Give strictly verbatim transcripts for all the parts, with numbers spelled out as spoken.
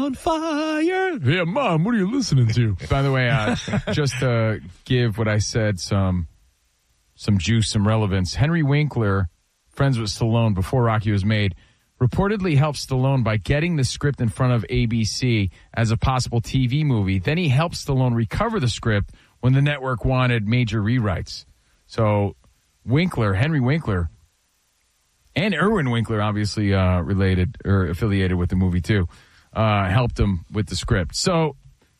On fire. Yeah, Mom, what are you listening to? By the way, uh, just to give what I said some some juice, some relevance, Henry Winkler, friends with Stallone before Rocky was made, reportedly helped Stallone by getting the script in front of A B C as a possible T V movie. Then he helped Stallone recover the script when the network wanted major rewrites. So Winkler, Henry Winkler, and Irwin Winkler, obviously uh, related or affiliated with the movie too, uh, helped him with the script. So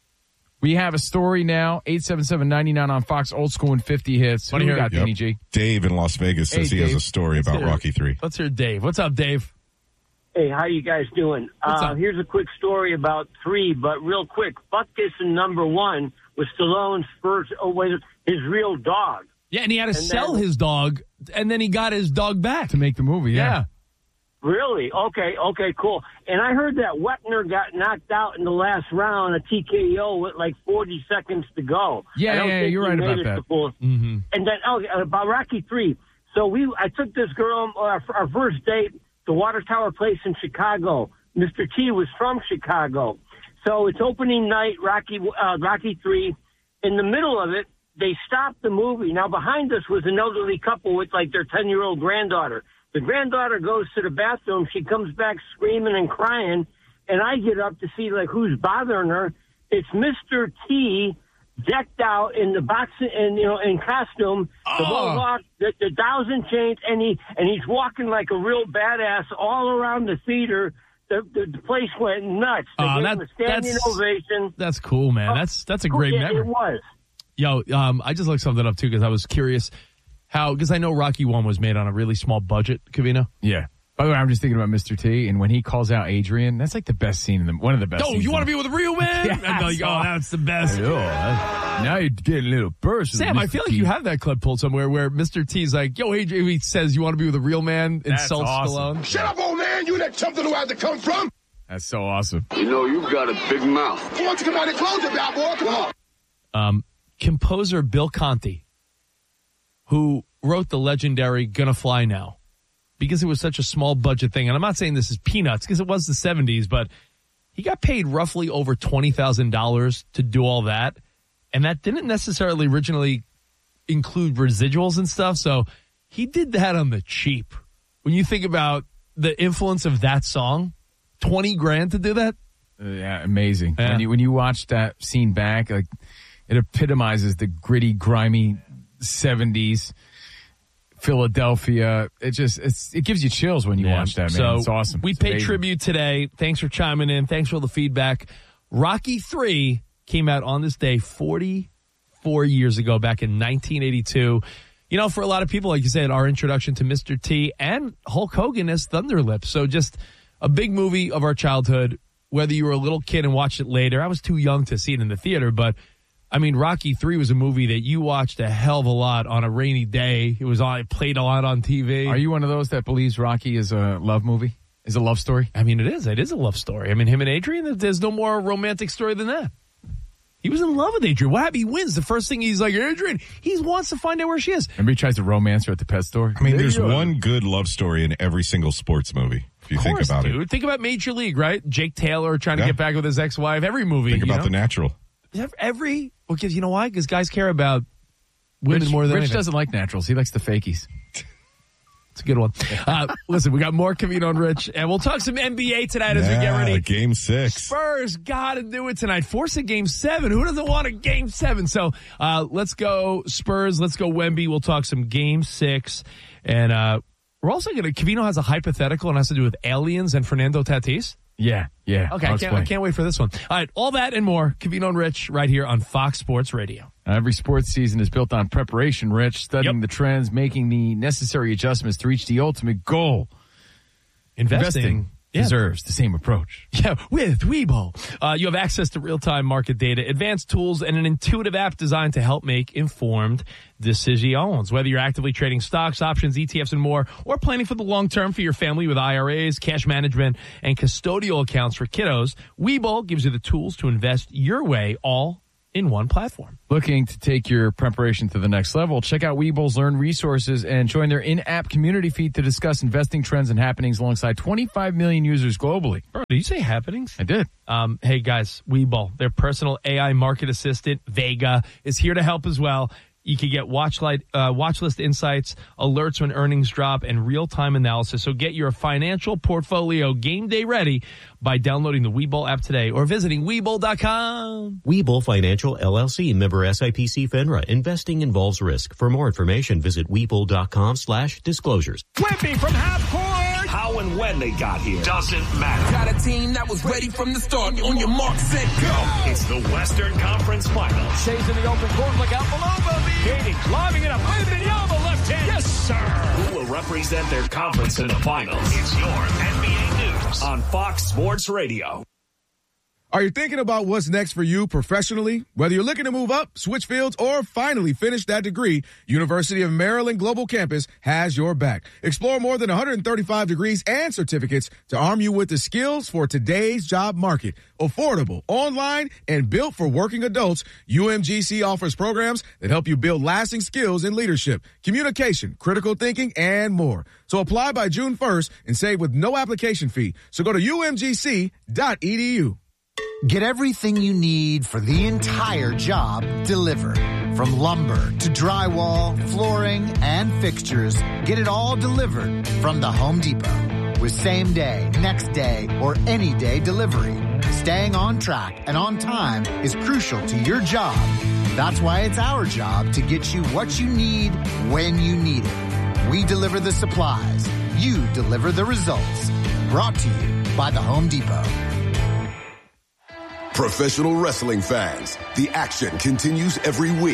we have a story now, eight seven seven, nine nine on Fox, old school and fifty hits. What do you got, Danny G? Dave in Las Vegas says Hey, he Dave. has a story Let's about hear- Rocky three. Let's hear Dave. What's up, Dave? Hey, how you guys doing? What's Uh, up? here's a quick story about three, but real quick. Buck Gibson number one was Stallone's first, oh, wait, his real dog. Yeah, and he had to And sell then- his dog, and then he got his dog back. To make the movie, yeah. Yeah. Really? Okay, okay, cool. And I heard that Wetner got knocked out in the last round, a T K O with like forty seconds to go. Yeah, I don't yeah, think you're he right made about it that. to full- Mm-hmm. And then, oh, about Rocky three. So we, I took this girl, our, our first date, the Water Tower Place in Chicago. Mister T was from Chicago. So it's opening night, Rocky, uh, Rocky three. In the middle of it, they stopped the movie. Now behind us was an elderly couple with like their ten-year-old granddaughter. The granddaughter goes to the bathroom. She comes back screaming and crying. And I get up to see like who's bothering her. It's Mister T decked out in the box and you know in costume, the mohawk, the, the thousand chains, and he and he's walking like a real badass all around the theater. The, the, the place went nuts. They Oh, gave that- him a standing that's- ovation. That's cool, man. Oh, That's that's a great yeah, memory. It was. Yo, um, I just looked something up, too, because I was curious how, because I know Rocky one was made on a really small budget, Covino. Yeah. By the way, I'm just thinking about Mister T, and when he calls out Adrian, that's like the best scene in the one of the best. Oh, scenes you want to in be with a real man? Yeah, And they're like, I oh, saw- that's the best. the- Oh, now you're getting a little burst. Sam, I feel like you have that clip pulled somewhere where Mister T's like, yo, Adrian, he says, you want to be with a real man? That's Insults awesome. Stallone. Shut up, old man. You that chump that know where to come from. That's so awesome. You know you got a big mouth. Why don't you come out and close it, bad boy? Come on. Um, composer Bill Conti, who wrote the legendary Gonna Fly Now, because it was such a small budget thing. And I'm not saying this is peanuts because it was the seventies, but he got paid roughly over twenty thousand dollars to do all that. And that didn't necessarily originally include residuals and stuff. So he did that on the cheap. When you think about the influence of that song, twenty grand to do that. Uh, yeah, amazing. Yeah. When you when you watch that scene back, like it epitomizes the gritty, grimy seventies Philadelphia. It just it's it gives you chills when you Yeah. watch that, man. So It's awesome. We It's paid amazing. tribute today. Thanks for chiming in. Thanks for all the feedback. Rocky three came out on this day forty-four years ago, back in nineteen eighty-two. You know, for a lot of people, like you said, our introduction to Mister T and Hulk Hogan as Thunderlips. So just a big movie of our childhood, whether you were a little kid and watched it later. I was too young to see it in the theater, but I mean, Rocky three was a movie that you watched a hell of a lot on a rainy day. It was on, it played a lot on T V. Are you one of those that believes Rocky is a love movie? Is a love story? I mean, it is. It is a love story. I mean, him and Adrian, there's no more romantic story than that. He was in love with Adrian. What happened? He wins. The first thing he's like, Adrian, he wants to find out where she is. Remember he tries to romance her at the pet store? I mean, There there's you go. one good love story in every single sports movie, if you Of think course, about dude. it. Think about Major League, right? Jake Taylor trying to Yeah. get back with his ex-wife. Every movie. Think you about know? The Natural. Every, well, because you know why? Because guys care about women Rich, more than Rich anything. doesn't like naturals. He likes the fakies. It's a good one. Uh, listen, we got more Covino and Rich, and we'll talk some N B A tonight as we get Yeah, ready. Game six. Spurs got to do it tonight. Force a game seven. Who doesn't want a game seven? So uh, let's go Spurs. Let's go Wemby. We'll talk some game six. And uh, we're also going to, Covino has a hypothetical and has to do with aliens and Fernando Tatis. Yeah, yeah. Okay, I'll I can't, I explain. can't wait for this one. All right, all that and more. Covino and Rich right here on Fox Sports Radio. Every sports season is built on preparation, Rich, studying Yep. the trends, making the necessary adjustments to reach the ultimate goal. Investing. Yeah. deserves the same approach. Yeah, with Webull. Uh, you have access to real-time market data, advanced tools, and an intuitive app designed to help make informed decisions. Whether you're actively trading stocks, options, E T Fs, and more, or planning for the long term for your family with I R As, cash management, and custodial accounts for kiddos, Webull gives you the tools to invest your way all in one platform. Looking to take your preparation to the next level? Check out Webull's Learn resources and join their in-app community feed to discuss investing trends and happenings alongside twenty-five million users globally. Bro, did you say happenings? I did. Um, hey, guys, Webull, their personal A I market assistant, Vega, is here to help as well. You can get watch, light, uh, watch list insights, alerts when earnings drop, and real-time analysis. So get your financial portfolio game day ready by downloading the Webull app today or visiting Webull dot com. Webull Financial, L L C, member S I P C FINRA. Investing involves risk. For more information, visit Webull dot com slash disclosures. Whippy from half court. How and when they got here doesn't matter. Got a team that was ready from the start. On your mark, set, go. It's the Western Conference Finals. Shays in the open court. Look out below, baby. Katie lobbing it up. Wembanyama left hand. Yes, sir. Who will represent their conference in the finals? It's your N B A News on Fox Sports Radio. Are you thinking about what's next for you professionally? Whether you're looking to move up, switch fields, or finally finish that degree, University of Maryland Global Campus has your back. Explore more than one hundred thirty-five degrees and certificates to arm you with the skills for today's job market. Affordable, online, and built for working adults, U M G C offers programs that help you build lasting skills in leadership, communication, critical thinking, and more. So apply by June first and save with no application fee. So go to U M G C dot E D U. Get everything you need for the entire job delivered. From lumber to drywall, flooring, and fixtures, get it all delivered from the Home Depot. With same day, next day, or any day delivery, staying on track and on time is crucial to your job. That's why it's our job to get you what you need when you need it. We deliver the supplies. You deliver the results. Brought to you by the Home Depot. Professional wrestling fans, the action continues every week.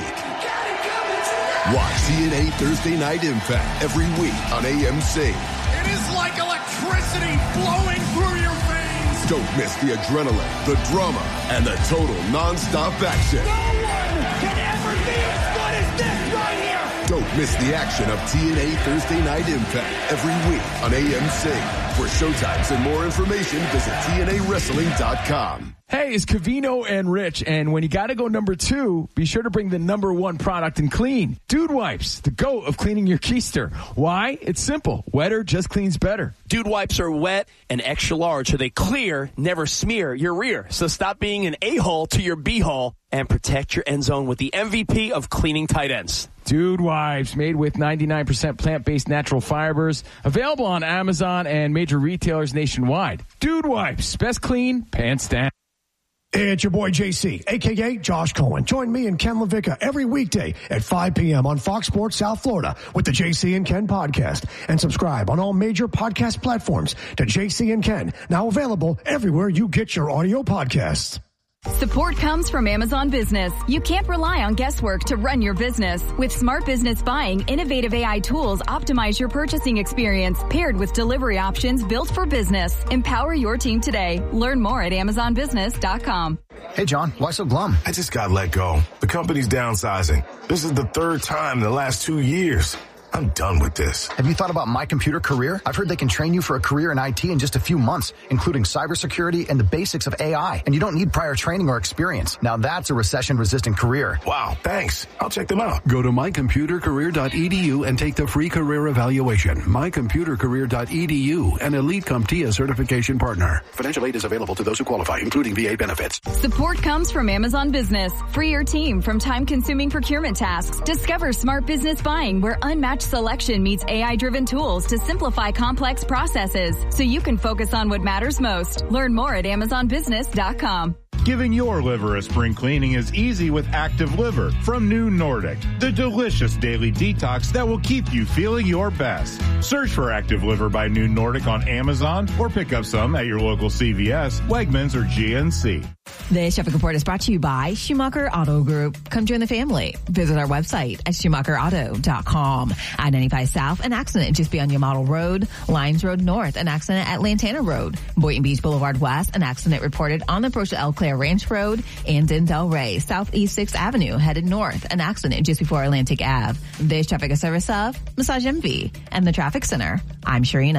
Watch T N A Thursday Night Impact every week on A M C. It is like electricity flowing through your veins. Don't miss the adrenaline, the drama, and the total non-stop action. No one can ever be as good as this right here. Don't miss the action of T N A Thursday Night Impact every week on A M C. For showtimes and more information, visit T N A wrestling dot com. Hey, it's Covino and Rich, and when you gotta go number two, be sure to bring the number one product in clean. Dude Wipes, the GOAT of cleaning your keister. Why? It's simple. Wetter just cleans better. Dude Wipes are wet and extra large, so they clear, never smear your rear. So stop being an a-hole to your b-hole and protect your end zone with the M V P of cleaning tight ends. Dude Wipes, made with ninety-nine percent plant-based natural fibers. Available on Amazon and major retailers nationwide. Dude Wipes, best clean, pants down. Hey, it's your boy J C, a k a. Josh Cohen. Join me and Ken LaVicka every weekday at five p.m. on Fox Sports South Florida with the J C and Ken podcast. And subscribe on all major podcast platforms to J C and Ken, now available everywhere you get your audio podcasts. Support comes from Amazon Business. You can't rely on guesswork to run your business. With Smart Business Buying, innovative A I tools optimize your purchasing experience, paired with delivery options built for business. Empower your team today. Learn more at amazon business dot com. Hey, John, why so glum? I just got let go. The company's downsizing. This is the third time in the last two years. I'm done with this. Have you thought about My Computer Career? I've heard they can train you for a career in I T in just a few months, including cybersecurity and the basics of A I. And you don't need prior training or experience. Now that's a recession-resistant career. Wow, thanks. I'll check them out. Go to my computer career dot e d u and take the free career evaluation. my computer career dot e d u, an Elite CompTIA certification partner. Financial aid is available to those who qualify, including V A benefits. Support comes from Amazon Business. Free your team from time-consuming procurement tasks. Discover Smart Business Buying, where unmatched selection meets A I-driven tools to simplify complex processes so you can focus on what matters most. Learn more at amazon business dot com. Giving your liver a spring cleaning is easy with Active Liver from New Nordic, the delicious daily detox that will keep you feeling your best. Search for Active Liver by New Nordic on Amazon or pick up some at your local C V S, Wegmans, or G N C. This traffic report is brought to you by Schumacher Auto Group. Come join the family. Visit our website at schumacher auto dot com. I ninety-five South, an accident just beyond your model road. Limes Road North, an accident at Lantana Road. Boynton Beach Boulevard West, an accident reported on the approach to El Claire Ranch Road. And in Delray, Southeast sixth Avenue, headed north, an accident just before Atlantic Ave. This traffic is service of Massage M V and the Traffic Center. I'm Sharina.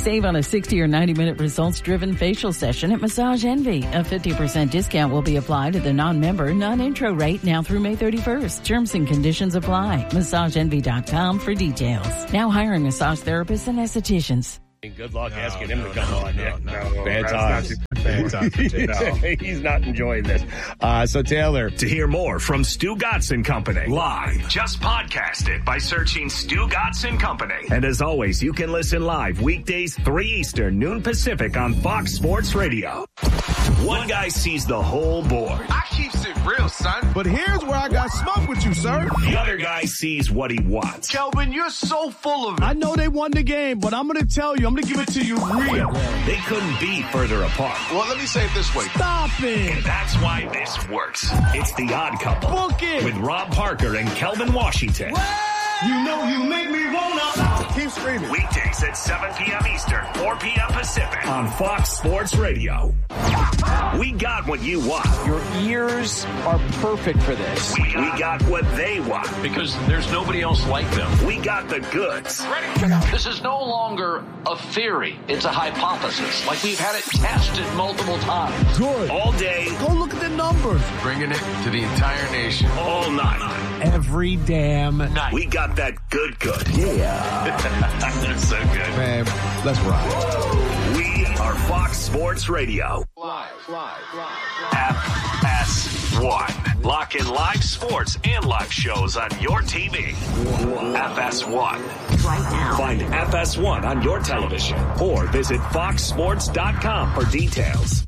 Save on a sixty or ninety minute results-driven facial session at Massage Envy. A fifty percent discount will be applied to the non-member, non-intro rate now through May thirty-first. Terms and conditions apply. massage envy dot com for details. Now hiring massage therapists and estheticians. Good luck no, asking no, him to come no, on. No, yeah. no, no, bad times. times. Bad times. No. He's not enjoying this. Uh, so, Taylor. To hear more from Stu Gotson Company live, just podcast it by searching Stu Gotson Company. And as always, you can listen live weekdays, three Eastern, noon Pacific on Fox Sports Radio. One guy sees the whole board. I keeps it real, son. But here's where I got smoke with you, sir. The other guy sees what he wants. Kelvin, you're so full of it. I know they won the game, but I'm going to tell you, I'm going to give it to you real. They couldn't be further apart. Well, let me say it this way. Stop it. And that's why this works. It's The Odd Couple. Book it. With Rob Parker and Kelvin Washington. You know you make me wanna. Keep screaming. Weekdays at seven p.m. Eastern, four p.m. Pacific on Fox Sports Radio. We got what you want. Your ears are perfect for this. We, we got what they want. Because there's nobody else like them. We got the goods. This is no longer a theory. It's a hypothesis. Like we've had it tested multiple times. Good. All day. Go look at the numbers. Bringing it to the entire nation. All night. Every damn night. We got that good good. Yeah. That's so good. Man, let's ride. We are Fox Sports Radio. Live, live, live, live. F S one. Lock in live sports and live shows on your T V. F S one. Right now. Find F S one on your television or visit fox sports dot com for details.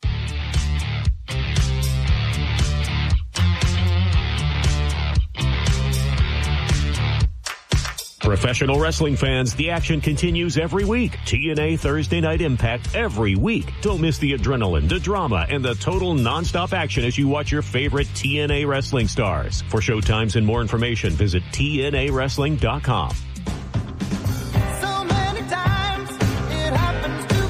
Professional wrestling fans, the action continues every week. T N A Thursday Night Impact every week. Don't miss the adrenaline, the drama, and the total nonstop action as you watch your favorite T N A wrestling stars. For showtimes and more information, visit T N A wrestling dot com. So many times it happens too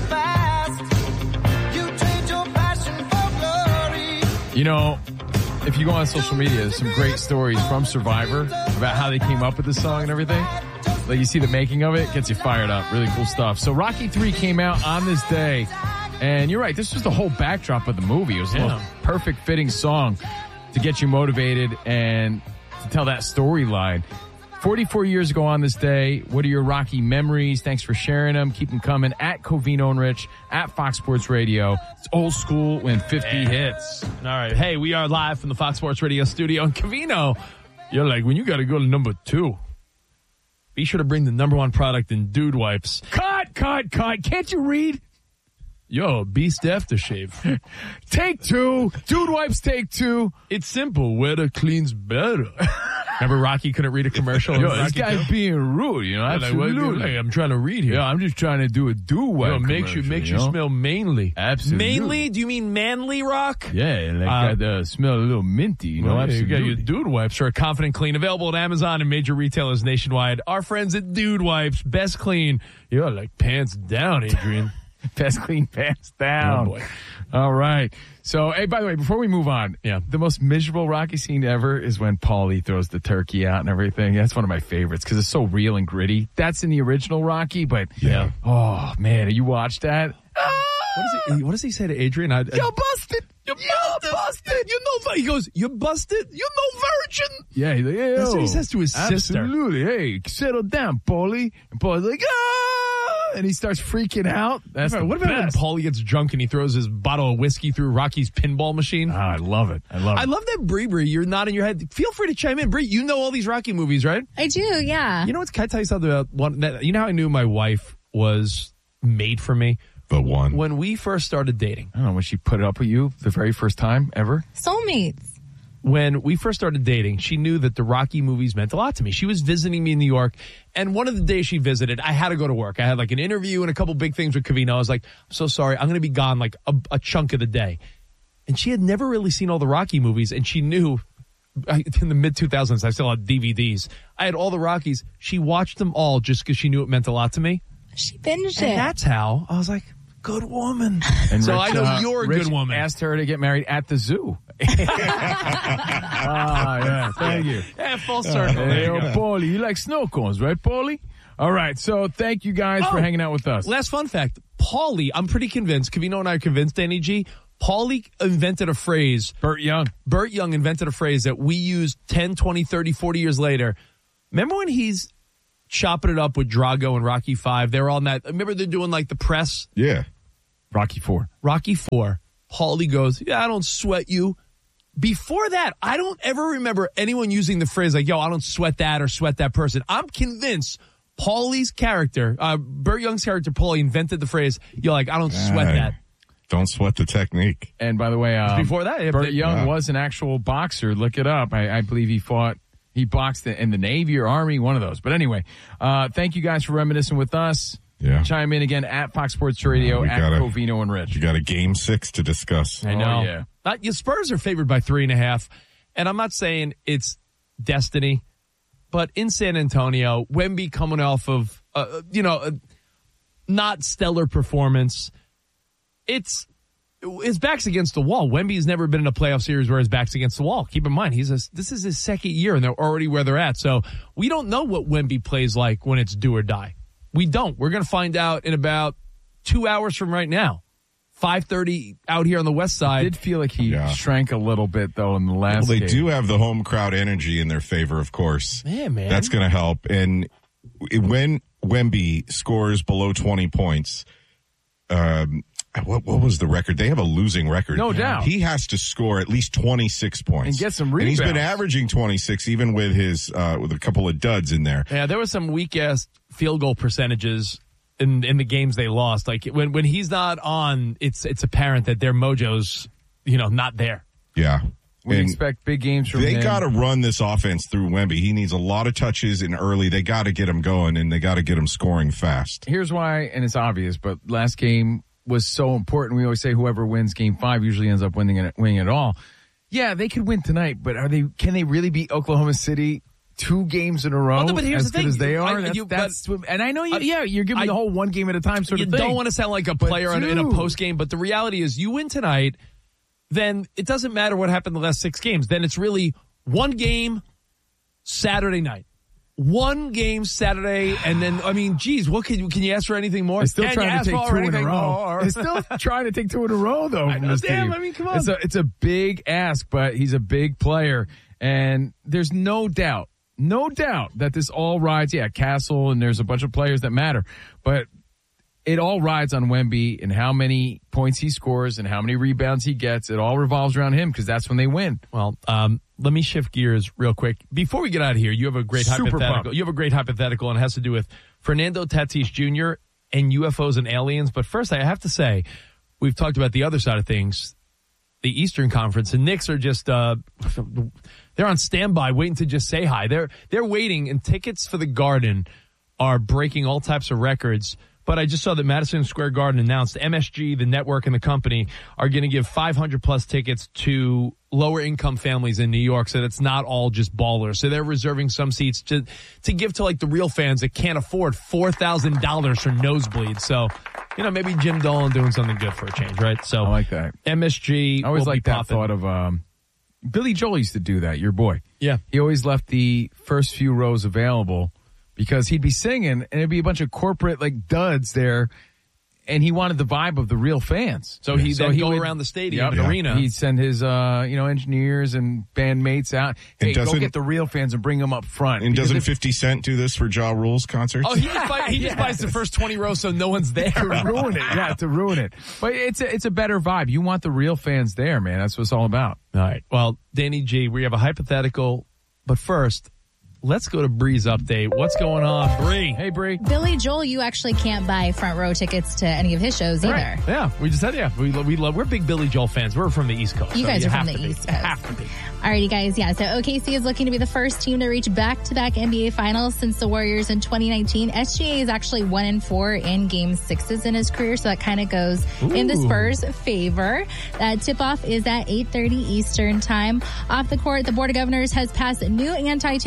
fast. You trade your passion for glory. You know, if you go on social media, there's some great stories from Survivor about how they came up with the song and everything. Like you see the making of it, gets you fired up. Really cool stuff. So Rocky three came out on this day. And you're right, this was the whole backdrop of the movie. It was the Yeah. most perfect fitting song to get you motivated and to tell that storyline. forty-four years ago on this day, what are your Rocky memories? Thanks for sharing them. Keep them coming at Covino and Rich, at Fox Sports Radio. It's old school when fifty Yeah. hits. All right. Hey, we are live from the Fox Sports Radio studio. And Covino, you're like, when you got to go to number two, be sure to bring the number one product in Dude Wipes. Cut, cut, cut. Can't you read? Yo, Beast Aftershave. Take two. Dude Wipes take two. It's simple. Wetter cleans better. Remember Rocky couldn't read a commercial? Yo, in this Rocky guy's two? being rude, you know, Yeah, like, what- absolutely. hey, I'm trying to read here. Yeah, I'm just trying to do a do-wipe Yo, makes you, commercial, makes you know? smell manly. Absolutely. Mainly? Do you mean manly, Rock? Yeah, like Uh, got uh, smell a little minty, you know, Well, yeah, you got absolutely. your Dude Wipes are confident clean, available at Amazon and major retailers nationwide. Our friends at Dude Wipes, best clean. You're like pants down, Adrian. Best clean pants down. Oh, boy. All right. So, hey, by the way, before we move on, yeah, the most miserable Rocky scene ever is when Paulie throws the turkey out and everything. That's one of my favorites because it's so real and gritty. That's in the original Rocky, but yeah. Oh man, you watched that? What does he? What does he say to Adrian? I, I, You're busted. You're, You're busted. You know. He goes. You're busted. You're no virgin. Yeah, he's like, hey, That's what he yo, says to his sister. Absolutely. Hey, settle down, Paulie. And Paulie's like, ah, and he starts freaking out. That's What the about when best. Paulie gets drunk and he throws his bottle of whiskey through Rocky's pinball machine? Oh, I love it. I love it. I love that, Bree Bree. You're nodding your head. Feel free to chime in, Bree. You know all these Rocky movies, right? I do, yeah. You know what? Can I tell you something about one? That, you know how I knew my wife was made for me? The one. When we first started dating. I don't know, when she put it up with you the very first time ever? Soulmates. When we first started dating, she knew that the Rocky movies meant a lot to me. She was visiting me in New York, and one of the days she visited, I had to go to work. I had like an interview and a couple big things with Covino. I was like, I'm so sorry. I'm going to be gone like a, a chunk of the day. And she had never really seen all the Rocky movies, and she knew in the mid two thousands, I still had D V Ds. I had all the Rockies. She watched them all just because she knew it meant a lot to me. She binged And it. that's how I was like, good woman. And so Rich, I know uh, you're a Rich good woman. Asked her to get married at the zoo. Ah, yeah. Thank you. Yeah, full circle. Uh, There hey, you oh, go. Paulie, you like snow cones, right, Paulie? All right. So thank you guys Oh, for hanging out with us. Last fun fact. Paulie, I'm pretty convinced, Covino and I are convinced, Danny G, Paulie invented a phrase. Burt Young. Burt Young invented a phrase that we use ten, twenty, thirty, forty years later. Remember when he's chopping it up with Drago and Rocky Five? They're on that. Remember they're doing like the press? Yeah. Rocky Four. Rocky Four. Paulie goes, yeah, I don't sweat you. Before that, I don't ever remember anyone using the phrase like, yo, I don't sweat that or sweat that person. I'm convinced Paulie's character, uh, Burt Young's character, Paulie, invented the phrase, yo, like, I don't sweat Hey, that. Don't sweat the technique. And by the way, um, Before that, yeah, Burt but- Young yeah. was an actual boxer. Look it up. I, I believe he fought, he boxed in the Navy or Army, one of those. But anyway, uh, thank you guys for reminiscing with us. Yeah. Chime in again at Fox Sports Radio, Uh, we at gotta- Covino and Rich. You got a game six to discuss. I know. Oh, yeah. Uh, your Spurs are favored by three and a half. And I'm not saying it's destiny, but in San Antonio, Wemby coming off of, uh, you know, a not stellar performance, it's his back's against the wall. Wemby's never been in a playoff series where his back's against the wall. Keep in mind, he's a, this is his second year, and they're already where they're at. So we don't know what Wemby plays like when it's do or die. We don't. We're going to find out in about two hours from right now. five thirty out here on the west side. I did feel like he Yeah. shrank a little bit, though, in the last Well, they game. do have the home crowd energy in their favor, of course. Yeah, man. That's going to help. And when Wemby scores below twenty points, um, what, what was the record? They have a losing record. No doubt. He has to score at least twenty-six points. And get some And he's been rebounds. averaging twenty-six, even with his uh, with a couple of duds in there. Yeah, there was some weak ass field goal percentages in in the games they lost. Like when when he's not on, it's it's apparent that their mojo's, you know, not there. Yeah. We And expect big games from they him. got to run this offense through Wemby. He needs a lot of touches in early. They got to get him going, and they got to get him scoring fast. Here's why, and it's obvious, but last game was so important. We always say whoever wins game five usually ends up winning it, winning it all. Yeah, they could win tonight, but are they? Can they really beat Oklahoma City two games in a row? Well, no, but here's as the good thing. as they are. I- that's, you- that's and I know you. I- yeah, you're giving me I- the whole one game at a time sort You of thing. don't want to sound like a But player in, in a dude. post game, but the reality is, you win tonight, then it doesn't matter what happened the last six games. Then it's really one game Saturday night. One game Saturday, and then, I mean, geez, what can you, can you ask for anything more? They're still Can you trying ask to take for two in a anything row. more? They're still trying to take two in a row, though. I from know, this damn, team. I mean, come on. It's a it's a big ask, but he's a big player, and there's no doubt, no doubt that this all rides. Yeah, Castle, and there's a bunch of players that matter, but it all rides on Wemby and how many points he scores and how many rebounds he gets. It all revolves around him because that's when they win. Well, um, let me shift gears real quick. Before we get out of here, you have a great Super hypothetical. pumped. You have a great hypothetical, and it has to do with Fernando Tatis Junior and U F Os and aliens. But first, I have to say, we've talked about the other side of things, the Eastern Conference, and Knicks are just uh, they're on standby, waiting to just say hi. They're they're waiting, and tickets for the Garden are breaking all types of records. But I just saw that Madison Square Garden announced M S G, the network, and the company are going to give five hundred plus tickets to lower income families in New York. So that's not all just ballers. So they're reserving some seats to, to give to like the real fans that can't afford four thousand dollars for nosebleeds. So, you know, maybe Jim Dolan doing something good for a change, right? So I like that. M S G. I always will like be that popping. thought of um, Billy Joel used to do that. Your boy, Yeah. he always left the first few rows available because he'd be singing and it'd be a bunch of corporate like duds there, and he wanted the vibe of the real fans. So he then go would- around the stadium Yep. and Yeah. arena. He'd send his uh, you know engineers and bandmates out. And Hey, go doesn't- get the real fans and bring them up front. And Because doesn't if- fifty Cent do this for Ja Rule's concerts? Oh, he just, buy, he just Yeah. buys the first twenty rows so no one's there. to ruin it, yeah, to ruin it. But it's a, it's a better vibe. You want the real fans there, man. That's what it's all about. All right. Well, Danny G, we have a hypothetical, but first, let's go to Bree's update. What's going on, Bree? Hey, Bree. Billy Joel, you actually can't buy front row tickets to any of his shows either. Right. Yeah, we just said, yeah, we, lo- we love, we're big Billy Joel fans. We're from the East Coast. You so guys are from have the to be. East You Coast. have to be. Alrighty, guys. Yeah, so O K C is looking to be the first team to reach back-to-back N B A Finals since the Warriors in twenty nineteen. S G A is actually one and four in Game Sixes in his career, so that kind of goes in the Ooh. Spurs' favor. That tip-off is at eight thirty Eastern Time. Off the court, the Board of Governors has passed new anti-tanking rules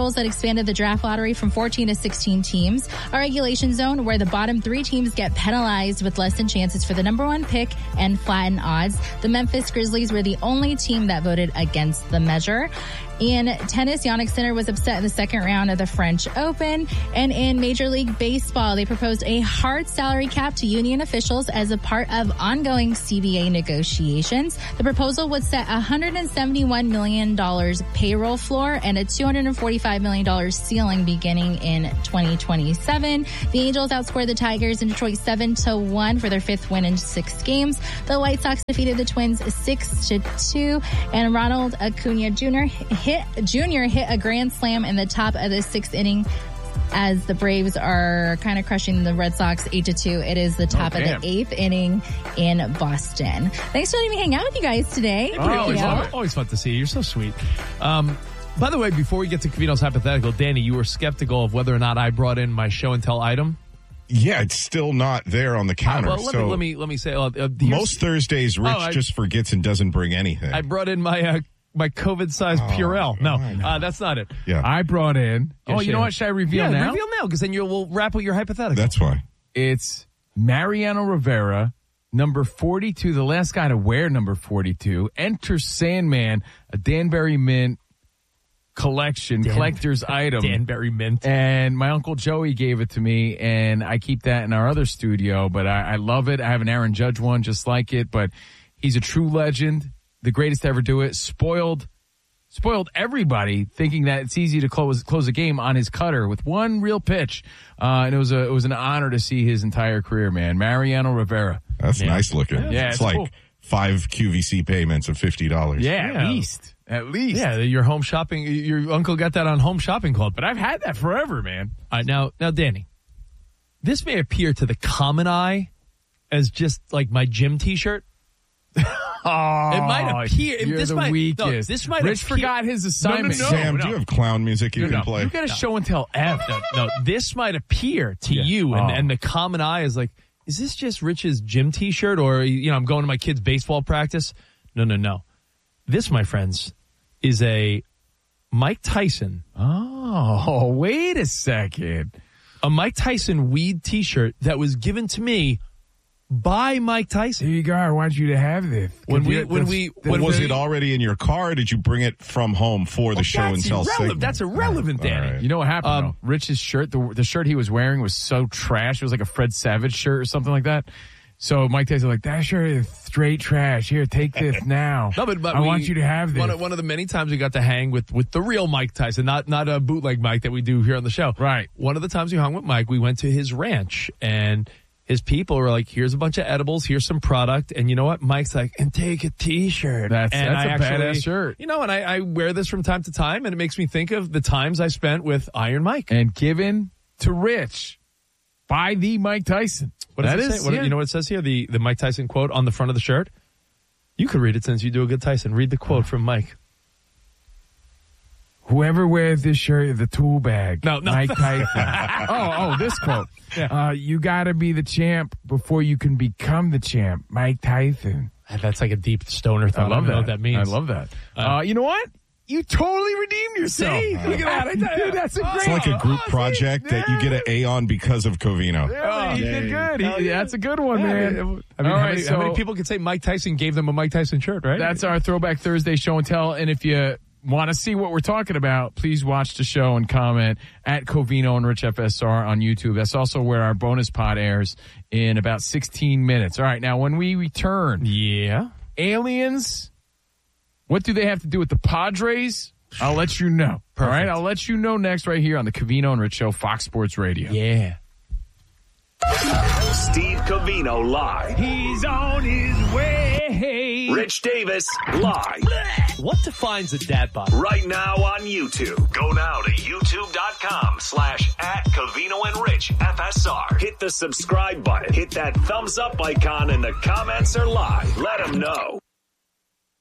rules that expanded the draft lottery from fourteen to sixteen teams, a regulation zone where the bottom three teams get penalized with less than chances for the number one pick, and flatten odds. The Memphis Grizzlies were the only team that voted against the measure. In tennis, Jannik Sinner was upset in the second round of the French Open. And in Major League Baseball, they proposed a hard salary cap to union officials as a part of ongoing C B A negotiations. The proposal would set a one hundred seventy-one million dollars payroll floor and a two hundred forty-five million dollars ceiling beginning in twenty twenty-seven. The Angels outscored the Tigers in Detroit seven to one for their fifth win in six games. The White Sox defeated the Twins six to two, and Ronald Acuna Junior hit Junior hit a grand slam in the top of the sixth inning as the Braves are kind of crushing the Red Sox eight to two. It is the top oh, of the eighth inning in Boston. Thanks for letting me hang out with you guys today. Oh, always, fun, always fun to see you. You're so sweet. Um, by the way, before we get to Covino's hypothetical, Danny, you were skeptical of whether or not I brought in my show and tell item. Yeah, it's still not there on the counter. Uh, well, let, so me, let me let me say. Uh, uh, most Thursdays, Rich oh, I, just forgets and doesn't bring anything. I brought in my uh, my COVID-sized oh, Purell. No, uh, that's not it. Yeah, I brought in. Yeah, oh, you know what? Should I reveal yeah, now? reveal now, because then you will wrap with your hypothetical. That's why. It's Mariano Rivera, number forty-two, the last guy to wear number forty-two. Enter Sandman, a Danbury Mint collection, Dan, collector's item. Danbury Mint. And my Uncle Joey gave it to me, and I keep that in our other studio, but I, I love it. I have an Aaron Judge one just like it, but he's a true legend, the greatest to ever do it. Spoiled spoiled everybody thinking that it's easy to close close a game on his cutter with one real pitch. Uh, and it was a it was an honor to see his entire career, man. Mariano Rivera. That's yeah. nice looking. Yeah, it's, it's like cool. five Q V C payments of fifty dollars. Yeah, yeah, at least. At least. Yeah, your home shopping, your uncle got that on Home Shopping Club. But I've had that forever, man. All right, now, now, Danny, this may appear to the common eye as just like my gym T-shirt. Oh, it might appear. You're this the might, weakest. No, this might Rich appear, forgot his assignment. No, no, no, Sam, no. do you have clown music you no, can no. play? You got to No. show and tell F. No, no, this might appear to Yeah. you, and, Oh. and the common eye is like, is this just Rich's gym T-shirt, or you know, I'm going to my kid's baseball practice? No, no, no. This, my friends, is a Mike Tyson. Oh, wait a second. A Mike Tyson weed T-shirt that was given to me by Mike Tyson. Here you go. I want you to have this. When we, That's- when we, when was we, it already in your car, or did you bring it from home for the Well, show and that's tell irrelevant. segment? That's irrelevant, All Danny. right. You know what happened? Um, though? Rich's shirt, the, the shirt he was wearing was so trash. It was like a Fred Savage shirt or something like that. So Mike Tyson was like, that shirt is straight trash. Here, take this now. No, but, but I we- want you to have this. One of, one of the many times we got to hang with, with the real Mike Tyson, not not a bootleg Mike that we do here on the show. Right. One of the times we hung with Mike, we went to his ranch, and his people were like, here's a bunch of edibles, here's some product, and you know what? Mike's like, and take a T-shirt. That's, and that's I a actually, badass shirt. You know, and I, I wear this from time to time, and it makes me think of the times I spent with Iron Mike. And given to Rich by the Mike Tyson. What does That it is- say? What, yeah. You know what it says here? The, the Mike Tyson quote on the front of the shirt? You could read it since you do a good Tyson. Read the quote from Mike. Whoever wears this shirt is a tool bag. No, no. Mike Tyson. oh, oh, this quote. Yeah. Uh, you got to be the champ before you can become the champ. Mike Tyson. That's like a deep stoner I thought. love I don't that. know what that means. I love that. Uh, Uh, you know what? You totally redeemed yourself. See? Look at that. I tell you. Dude, that's a great. It's like a group Oh, see? project that you get an A on because of Covino. Yeah, he did good. He, that's a good one, Yeah, man. I mean, All how, right, many, so how many people could say Mike Tyson gave them a Mike Tyson shirt, right? that's our Throwback Thursday show and tell. And if you want to see what we're talking about, please watch the show and comment at Covino and Rich F S R on YouTube. That's also where our bonus pod airs in about sixteen minutes. All right, now when we return, yeah, aliens, what do they have to do with the Padres? I'll let you know. Perfect. All right, I'll let you know next right here on the Covino and Rich Show, Fox Sports Radio. Yeah. Steve Covino live. He's on his way. Rich Davis live. What defines a dad bod? Right now on YouTube. Go now to youtube.com slash at Covino and Rich F S R. Hit the subscribe button. Hit that thumbs up icon, and the comments are live. Let them know.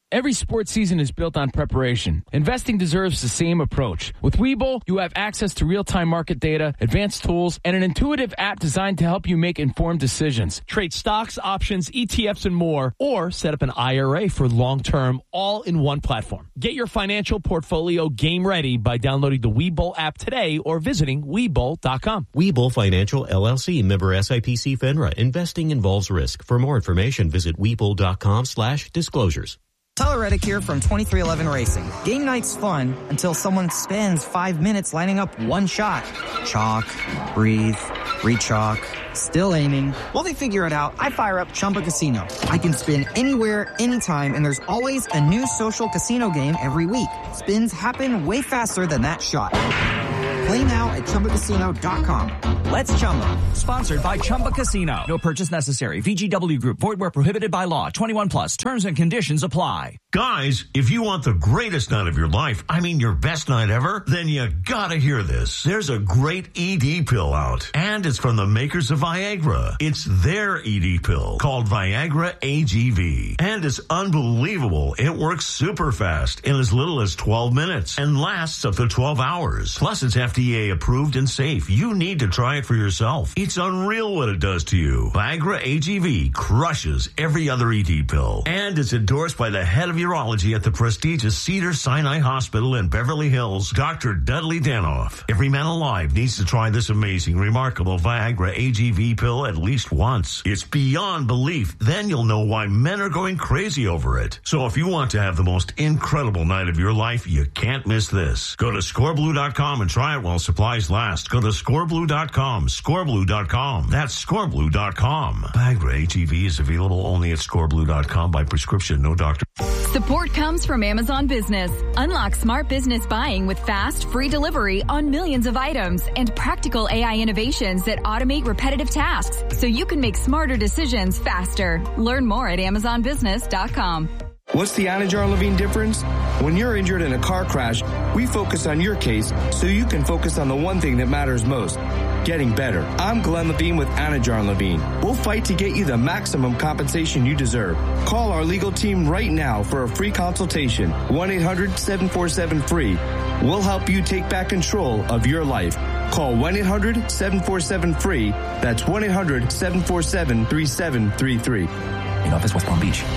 Every sports season is built on preparation. Investing deserves the same approach. With Webull, you have access to real-time market data, advanced tools, and an intuitive app designed to help you make informed decisions. Trade stocks, options, E T Fs, and more, or set up an I R A for long-term, all in one platform. Get your financial portfolio game ready by downloading the Webull app today or visiting Webull dot com. Webull Financial, L L C, member S I P C FINRA. Investing involves risk. For more information, visit Webull dot com slash disclosures. Tyler Reddick here from twenty-three eleven Racing. Game night's fun until someone spends five minutes lining up one shot. Chalk, breathe, re-chalk, still aiming. While they figure it out, I fire up Chumba Casino. I can spin anywhere, anytime, and there's always a new social casino game every week. Spins happen way faster than that shot. Play now at Chumba Casino dot com. Let's Chumba. Sponsored by Chumba Casino. No purchase necessary. V G W Group. Void where prohibited by law. twenty-one plus. Terms and conditions apply. Guys, if you want the greatest night of your life, I mean your best night ever, then you gotta hear this. There's a great E D pill out, and it's from the makers of Viagra. It's their E D pill called Viagra A G V, and it's unbelievable. It works super fast in as little as twelve minutes and lasts up to twelve hours. Plus, it's F D A approved and safe. You need to try it for yourself. It's unreal what it does to you. Viagra A G V crushes every other E D pill, and it's endorsed by the head of urology at the prestigious Cedars-Sinai Hospital in Beverly Hills, Doctor Dudley Danoff. Every man alive needs to try this amazing, remarkable Viagra A G V pill at least once. It's beyond belief. Then you'll know why men are going crazy over it. So if you want to have the most incredible night of your life, you can't miss this. Go to score blue dot com and try it while supplies last. Go to score blue dot com, score blue dot com. That's score blue dot com. Viagra A G V is available only at score blue dot com by prescription, no doctor. Support comes from Amazon Business. Unlock smart business buying with fast, free delivery on millions of items and practical A I innovations that automate repetitive tasks so you can make smarter decisions faster. Learn more at amazon business dot com. What's the Anajar Levine difference? When you're injured in a car crash, we focus on your case so you can focus on the one thing that matters most, getting better. I'm Glenn Levine with Anajar Levine. We'll fight to get you the maximum compensation you deserve. Call our legal team right now for a free consultation. one eight hundred seven four seven free. We'll help you take back control of your life. Call one eight hundred seven four seven free. That's one eight hundred seven four seven three seven three three. In office, West Palm Beach.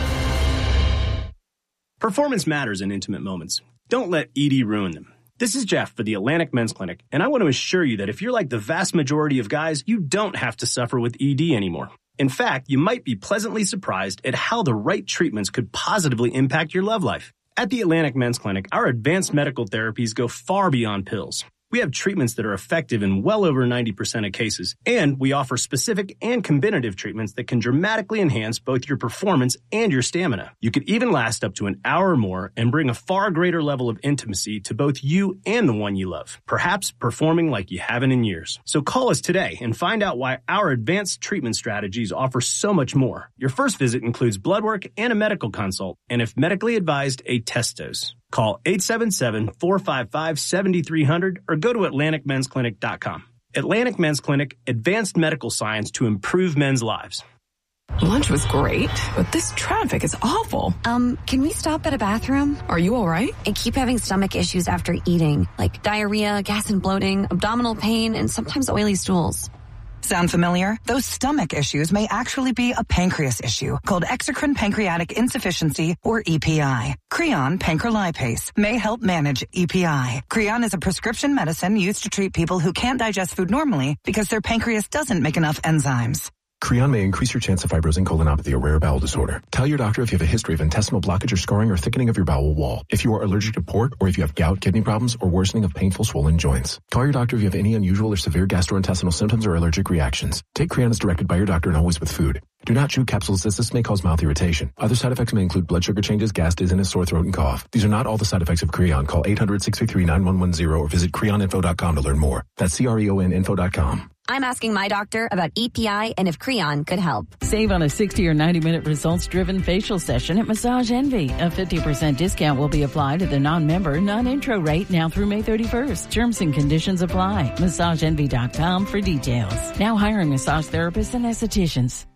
Performance matters in intimate moments. Don't let E D ruin them. This is Jeff for the Atlantic Men's Clinic, and I want to assure you that if you're like the vast majority of guys, you don't have to suffer with E D anymore. In fact, you might be pleasantly surprised at how the right treatments could positively impact your love life. At the Atlantic Men's Clinic, our advanced medical therapies go far beyond pills. We have treatments that are effective in well over ninety percent of cases, and we offer specific and combinative treatments that can dramatically enhance both your performance and your stamina. You could even last up to an hour or more and bring a far greater level of intimacy to both you and the one you love, perhaps performing like you haven't in years. So call us today and find out why our advanced treatment strategies offer so much more. Your first visit includes blood work and a medical consult, and if medically advised, a test dose. Call eight seven seven, four five five, seven three zero zero or go to atlantic men's clinic dot com. Atlantic Men's Clinic, advanced medical science to improve men's lives. Lunch was great, but this traffic is awful. Um, can we stop at a bathroom? Are you all right? I keep having stomach issues after eating, like diarrhea, gas and bloating, abdominal pain, and sometimes oily stools. Sound familiar? Those stomach issues may actually be a pancreas issue called exocrine pancreatic insufficiency, or E P I. Creon pancrelipase may help manage E P I. Creon is a prescription medicine used to treat people who can't digest food normally because their pancreas doesn't make enough enzymes. Creon may increase your chance of fibrosing colonopathy, a rare bowel disorder. Tell your doctor if you have a history of intestinal blockage or scarring or thickening of your bowel wall, if you are allergic to port, or if you have gout, kidney problems, or worsening of painful swollen joints. Call your doctor if you have any unusual or severe gastrointestinal symptoms or allergic reactions. Take Creon as directed by your doctor and always with food. Do not chew capsules as this may cause mouth irritation. Other side effects may include blood sugar changes, gas, dizziness, sore throat, and cough. These are not all the side effects of Creon. Call eight hundred, six three three, nine one one zero or visit creon info dot com to learn more. That's C R E O N info dot com. I'm asking my doctor about E P I and if Creon could help. Save on a sixty or ninety minute results-driven facial session at Massage Envy. A fifty percent discount will be applied to the non-member, non-intro rate now through May thirty-first. Terms and conditions apply. massage envy dot com for details. Now hiring massage therapists and estheticians.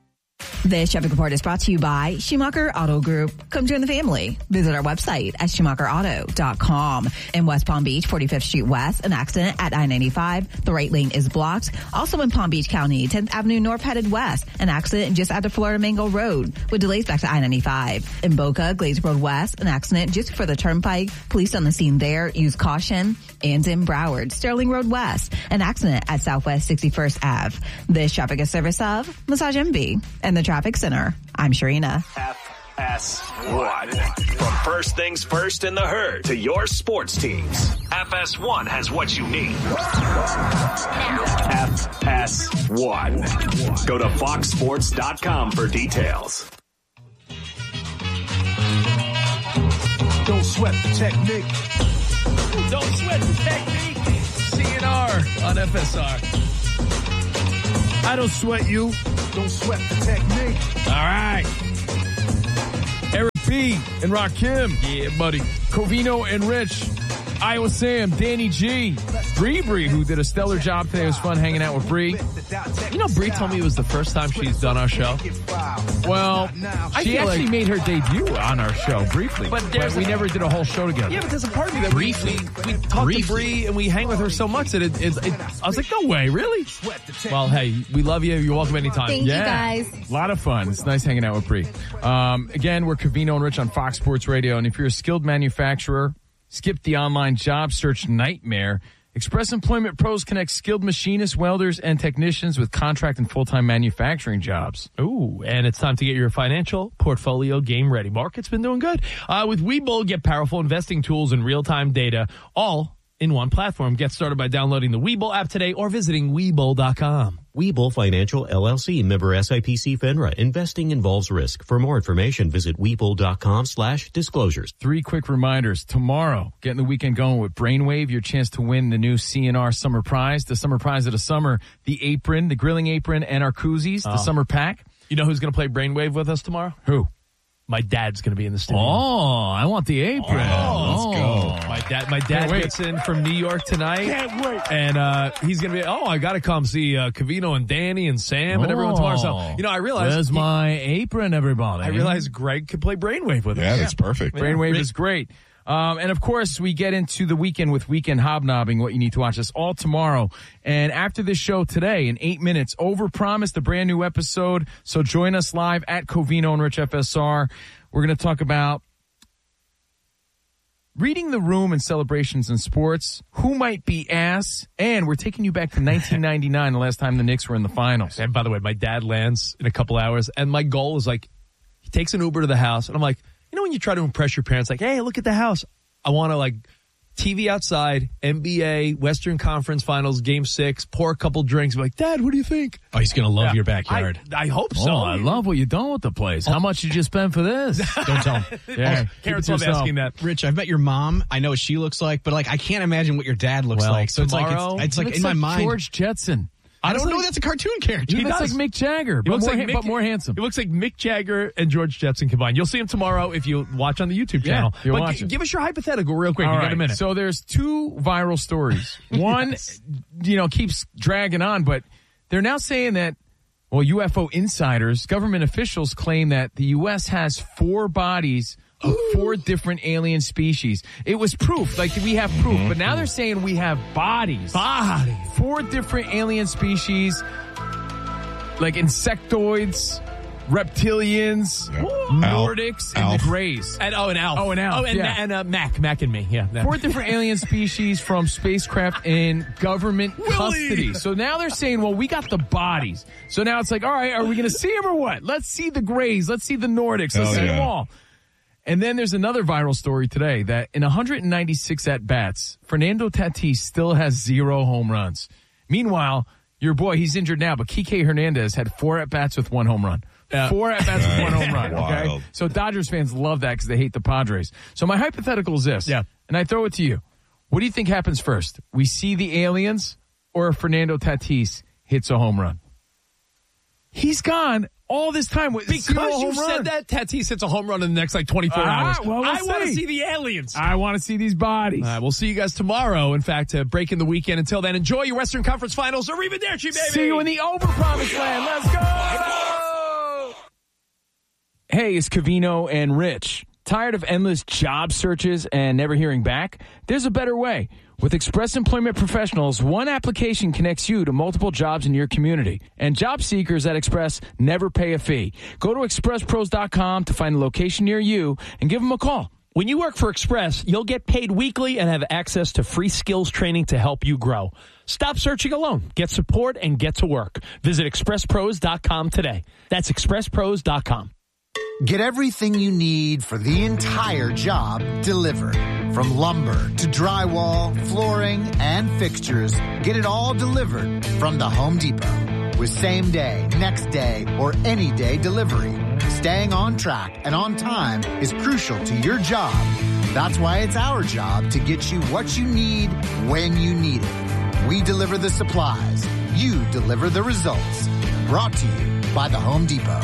This traffic report is brought to you by Schumacher Auto Group. Come join the family. Visit our website at schumacher auto dot com. In West Palm Beach, forty-fifth Street West, an accident at I ninety-five. The right lane is blocked. Also in Palm Beach County, tenth Avenue North headed west, an accident just after Florida Mango Road with delays back to I ninety-five. In Boca, Glaze Road West, an accident just before the turnpike. Police on the scene there. Use caution. And in Broward, Sterling Road West, an accident at Southwest sixty-first Avenue. This traffic is service of Massage Envy and the Traffic Center. I'm Sharina. F S one. From first things first in the herd to your sports teams, F S one has what you need. F S one. Go to fox sports dot com for details. Don't sweat the technique. Don't sweat the technique. C N R on F S R. I don't sweat you. Don't sweat the technique. All right. Eric B. and Rakim. Yeah, buddy. Covino and Rich. Iowa Sam. Danny G. Bree Bree, who did a stellar job today. It was fun hanging out with Bree. You know, Bree told me it was the first time she's done our show. Well, I she feel actually like- made her debut on our show briefly. But But, there's we a- never did a whole show together. Yeah, but there's a part of me that we, we, we talk to Bree and we hang with her so much that it, it, it, I was like, no way, really? Well, hey, we love you. You're welcome anytime. Thank you, yeah. guys. A lot of fun. It's nice hanging out with Bree. Um, again, we're Covino and Rich on Fox Sports Radio. And if you're a skilled manufacturer, skip the online job search nightmare. Express Employment Pros connects skilled machinists, welders, and technicians with contract and full-time manufacturing jobs. Ooh, and it's time to get your financial portfolio game ready. Market's been doing good. Uh, with Webull, get powerful investing tools and real-time data all in one platform. Get started by downloading the Webull app today or visiting Webull dot com. Webull Financial L L C, member S I P C FINRA. Investing involves risk. For more information, visit Webull dot com slash disclosures. Three quick reminders. Tomorrow, getting the weekend going with Brainwave, your chance to win the new C N R Summer Prize. The Summer Prize of the summer, the apron, the grilling apron, and our koozies, the Oh. summer pack. You know who's going to play Brainwave with us tomorrow? Who? My dad's going to be in the studio. Oh, I want the apron. Oh, let's go. My dad, my dad Can't wait. gets in from New York tonight. Can't wait. And uh, he's going to be, oh, I got to come see uh, Covino and Danny and Sam and everyone tomorrow. So, you know, I realized. Where's he- my apron, everybody? I realized Greg could play Brainwave with us. Yeah, that's perfect. Brainwave is great. Um, and of course, we get into the weekend with Weekend Hobnobbing, what you need to watch us all tomorrow. And after this show today, in eight minutes, Overpromised, a brand new episode. So join us live at Covino and Rich F S R. We're going to talk about reading the room in celebrations in sports, who might be ass, and we're taking you back to nineteen ninety-nine, the last time the Knicks were in the finals. And by the way, my dad lands in a couple hours, and my goal is like, he takes an Uber to the house, and I'm like, you know when you try to impress your parents, like, hey, look at the house. I want to, like, T V outside, N B A, Western Conference Finals, Game six, pour a couple drinks. I'm like, Dad, what do you think? Oh, he's going to love Yeah. your backyard. I, I hope so. Oh, I love what you're doing with the place. How much did you spend for this? Don't tell him. Yeah, keep it Parents to love yourself. asking that. Rich, I've met your mom. I know what she looks like, but like I can't imagine what your dad looks Well, like. So it's like tomorrow, it's, it's he like looks in my like mind. George Jetson. I don't Honestly, know. That's a cartoon character. He, looks does. like Mick Jagger, He but looks more, like ha- Mick- but more handsome. He looks like Mick Jagger and George Jetson combined. You'll see him tomorrow if you watch on the YouTube Yeah, channel. you'll but watch g- it. give us your hypothetical real quick. All you right. got a minute. So there's two viral stories. One, you know, keeps dragging on, but they're now saying that, well, U F O insiders, government officials claim that the U S has four bodies of four different alien species. It was proof, like we have proof, but now they're saying we have bodies. Body. Four different alien species, like insectoids, reptilians, Nordics, and Alf. the Greys. And, oh, and Alf. Oh, and Alf, Oh, and, yeah. and uh, Mac. Mac and me. Yeah. Four different alien species from spacecraft in government custody. So now they're saying, well, we got the bodies. So now it's like, all right, are we going to see them or what? Let's see the Greys. Let's see the Nordics. Let's Oh, see yeah. them all. And then there's another viral story today that in one hundred ninety-six at-bats, Fernando Tatis still has zero home runs. Meanwhile, your boy, he's injured now, but Kike Hernandez had four at-bats with one home run. Yeah. Four at-bats with one home run, okay? Wild. So Dodgers fans love that because they hate the Padres. So my hypothetical is this. Yeah. And I throw it to you. What do you think happens first? We see the aliens or Fernando Tatis hits a home run? He's gone all this time with zero Because you home said run. that, Tatis hits a home run in the next like twenty-four Ah, hours. well, we'll I want to see. see the aliens. I want to see these bodies. All right, we'll see you guys tomorrow. In fact, uh, breaking the weekend. Until then, enjoy your Western Conference Finals. Arrivederci, baby. See you in the overpromised land. Let's go! Hey, it's Covino and Rich. Tired of endless job searches and never hearing back? There's a better way. With Express Employment Professionals, one application connects you to multiple jobs in your community. And job seekers at Express never pay a fee. Go to express pros dot com to find a location near you and give them a call. When you work for Express, you'll get paid weekly and have access to free skills training to help you grow. Stop searching alone. Get support and get to work. Visit express pros dot com today. That's express pros dot com. Get everything you need for the entire job delivered. From lumber to drywall, flooring, and fixtures, get it all delivered from the Home Depot. With same day, next day, or any day delivery, staying on track and on time is crucial to your job. That's why it's our job to get you what you need when you need it. We deliver the supplies. You deliver the results. Brought to you by the Home Depot.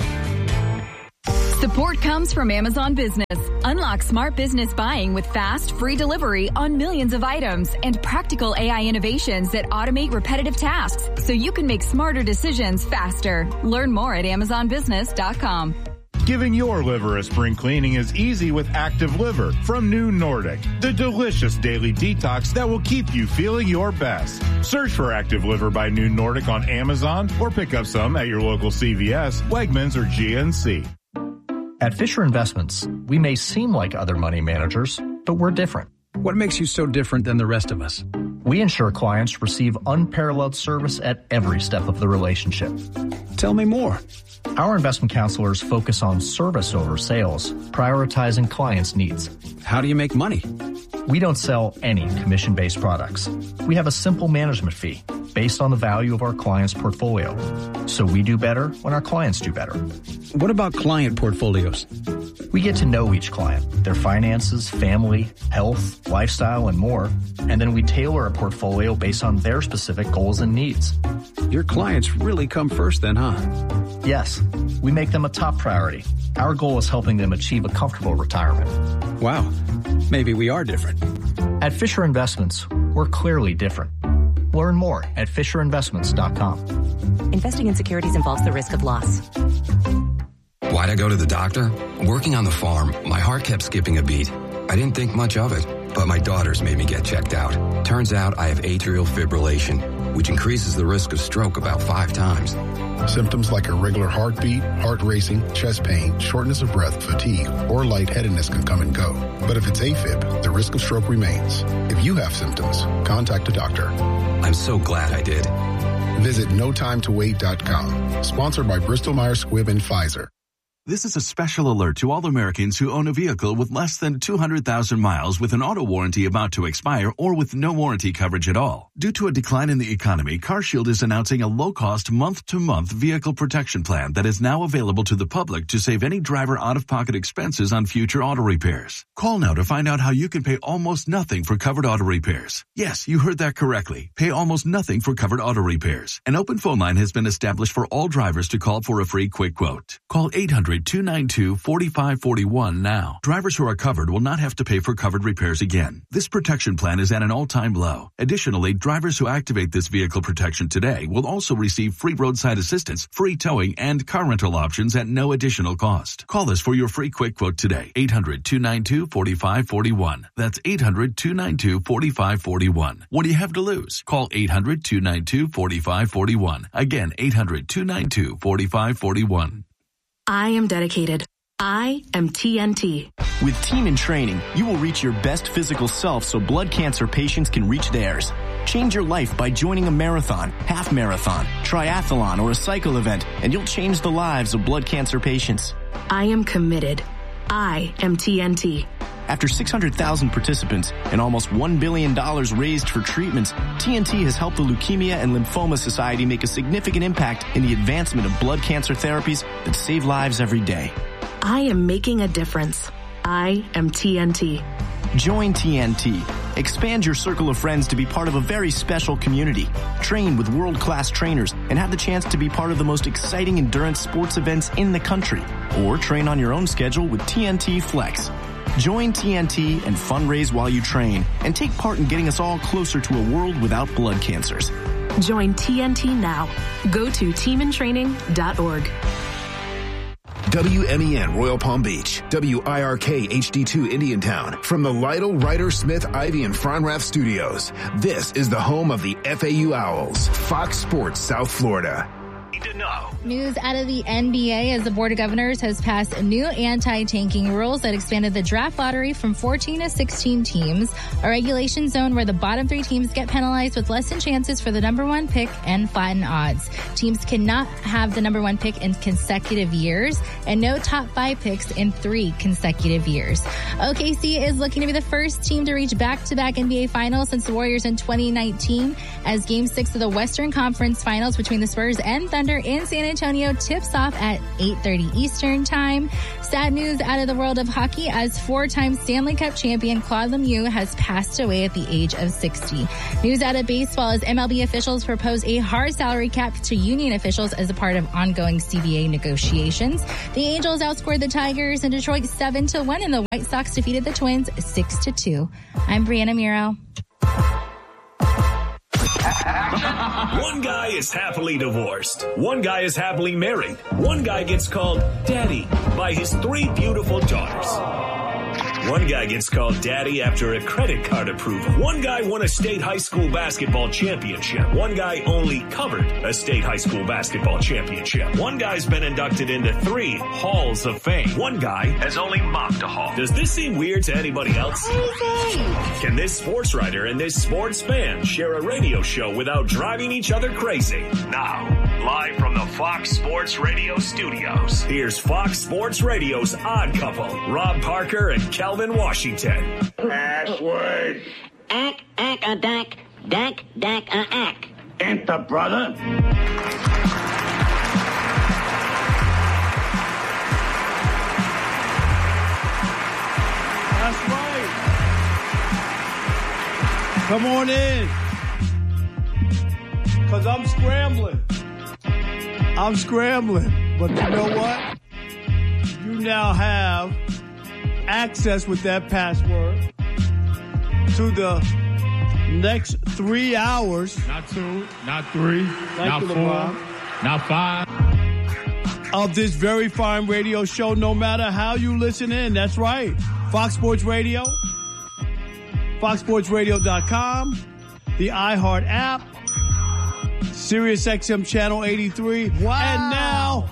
Support comes from Amazon Business. Unlock smart business buying with fast, free delivery on millions of items and practical A I innovations that automate repetitive tasks so you can make smarter decisions faster. Learn more at amazon business dot com. Giving your liver a spring cleaning is easy with Active Liver from New Nordic, the delicious daily detox that will keep you feeling your best. Search for Active Liver by New Nordic on Amazon or pick up some at your local C V S, Wegmans, or G N C. At Fisher Investments, we may seem like other money managers, but we're different. What makes you so different than the rest of us? We ensure clients receive unparalleled service at every step of the relationship. Tell me more. Our investment counselors focus on service over sales, prioritizing clients' needs. How do you make money? We don't sell any commission-based products. We have a simple management fee based on the value of our client's portfolio. So we do better when our clients do better. What about client portfolios? We get to know each client, their finances, family, health, lifestyle, and more, and then we tailor a portfolio based on their specific goals and needs. Your clients really come first then, huh? Yes, we make them a top priority. Our goal is helping them achieve a comfortable retirement. Wow, maybe we are different. At Fisher Investments, we're clearly different. Learn more at fisher investments dot com. Investing in securities involves the risk of loss. Why'd I go to the doctor? Working on the farm, my heart kept skipping a beat. I didn't think much of it, but my daughters made me get checked out. Turns out I have atrial fibrillation, which increases the risk of stroke about five times. Symptoms like irregular heartbeat, heart racing, chest pain, shortness of breath, fatigue, or lightheadedness can come and go. But if it's AFib, the risk of stroke remains. If you have symptoms, contact a doctor. I'm so glad I did. Visit no time to wait dot com. Sponsored by Bristol Myers Squibb and Pfizer. This is a special alert to all Americans who own a vehicle with less than two hundred thousand miles with an auto warranty about to expire or with no warranty coverage at all. Due to a decline in the economy, CarShield is announcing a low-cost month-to-month vehicle protection plan that is now available to the public to save any driver out-of-pocket expenses on future auto repairs. Call now to find out how you can pay almost nothing for covered auto repairs. Yes, you heard that correctly. Pay almost nothing for covered auto repairs. An open phone line has been established for all drivers to call for a free quick quote. Call eight hundred, two nine two, four five four one now. Drivers who are covered will not have to pay for covered repairs again. This protection plan is at an all-time low. Additionally, drivers who activate this vehicle protection today will also receive free roadside assistance, free towing, and car rental options at no additional cost. Call us for your free quick quote today. eight hundred, two nine two, four five four one. That's eight hundred, two nine two, four five four one. What do you have to lose? Call eight hundred, two nine two, four five four one. Again, eight hundred, two nine two, four five four one. I am dedicated. I am T N T. With Team in Training, you will reach your best physical self so blood cancer patients can reach theirs. Change your life by joining a marathon, half marathon, triathlon, or a cycle event, and you'll change the lives of blood cancer patients. I am committed. I am T N T. After six hundred thousand participants and almost one billion dollars raised for treatments, T N T has helped the Leukemia and Lymphoma Society make a significant impact in the advancement of blood cancer therapies that save lives every day. I am making a difference. I am T N T. Join T N T. Expand your circle of friends to be part of a very special community. Train with world-class trainers and have the chance to be part of the most exciting endurance sports events in the country. Or train on your own schedule with T N T Flex. Join T N T and fundraise while you train and take part in getting us all closer to a world without blood cancers. Join T N T now. Go to team in training dot org. W M E N Royal Palm Beach, W I R K H D two Indiantown. From the Lytle, Ryder, Smith, Ivy, and Fronrath studios, this is the home of the F A U Owls, Fox Sports South Florida. News out of the N B A as the Board of Governors has passed new anti-tanking rules that expanded the draft lottery from fourteen to sixteen teams, a regulation zone where the bottom three teams get penalized with lessened chances for the number one pick and flatten odds. Teams cannot have the number one pick in consecutive years and no top five picks in three consecutive years. O K C is looking to be the first team to reach back-to-back N B A finals since the Warriors in twenty nineteen as game six of the Western Conference Finals between the Spurs and Thunder in San Antonio tips off at eight thirty Eastern time. Sad news out of the world of hockey as four-time Stanley Cup champion Claude Lemieux has passed away at the age of sixty. News out of baseball as M L B officials propose a hard salary cap to union officials as a part of ongoing C B A negotiations. The Angels outscored the Tigers in Detroit seven to one and the White Sox defeated the Twins six to two. I'm Brianna Miro. One guy is happily divorced. One guy is happily married. One guy gets called daddy by his three beautiful daughters. One guy gets called daddy after a credit card approval. One guy won a state high school basketball championship. One guy only covered a state high school basketball championship. One guy's been inducted into three halls of fame. One guy has only mopped a hall. Does this seem weird to anybody else? Can this sports writer and this sports fan share a radio show without driving each other crazy? Now, live from the Fox Sports Radio studios, here's Fox Sports Radio's odd couple, Rob Parker and Calvin Washington. Password. Ack, ack, a dack, dack, dack, a ack. Enter, brother. That's right. Come on in. Because I'm scrambling. I'm scrambling. But you know what? You now have access with that password to the next three hours. Not two, not three, Thank not you, four, LeBron. not five. Of this very fine radio show, no matter how you listen in. That's right. Fox Sports Radio, fox sports radio dot com, the iHeart app, Sirius X M Channel eighty-three, wow. And now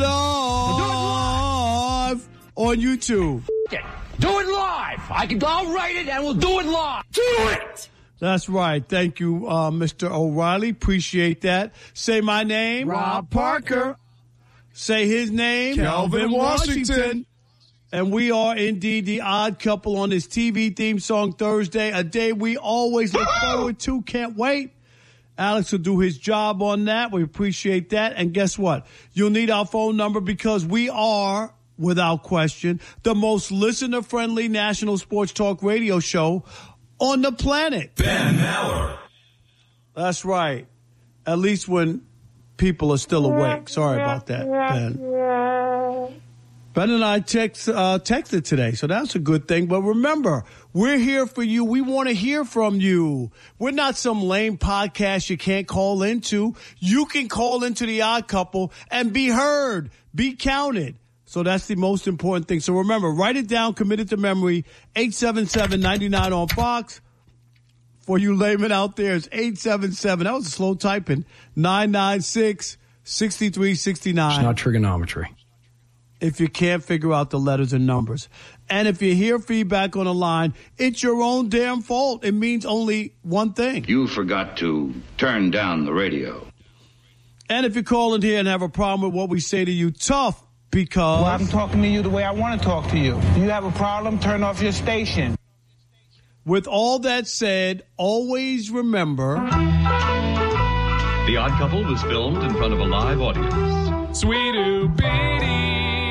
live on YouTube. Do it live. I can. I'll write it, and we'll do it live. Do it. That's right. Thank you, uh, Mister O'Reilly. Appreciate that. Say my name, Rob Parker. Say his name, Calvin Washington. Washington. And we are indeed the odd couple on this T V theme song Thursday, a day we always look forward to. Can't wait. Alex will do his job on that. We appreciate that. And guess what? You'll need our phone number because we are, without question, the most listener-friendly national sports talk radio show on the planet. Ben Maller. That's right. At least when people are still awake. Sorry about that, Ben. Ben and I text, uh, texted today, so that's a good thing. But remember, we're here for you. We want to hear from you. We're not some lame podcast you can't call into. You can call into the Odd Couple and be heard, be counted. So that's the most important thing. So remember, write it down, commit it to memory, eight seven seven, nine nine on Fox. For you laymen out there, it's eight seven seven, that was a slow typing, nine nine six, six three six nine. It's not trigonometry. If you can't figure out the letters and numbers. And if you hear feedback on the line, it's your own damn fault. It means only one thing. You forgot to turn down the radio. And if you call in here and have a problem with what we say to you, tough, because... Well, I'm talking to you the way I want to talk to you. Do you have a problem? Turn off your station. With all that said, always remember... The Odd Couple was filmed in front of a live audience. Sweet-oo, bitty.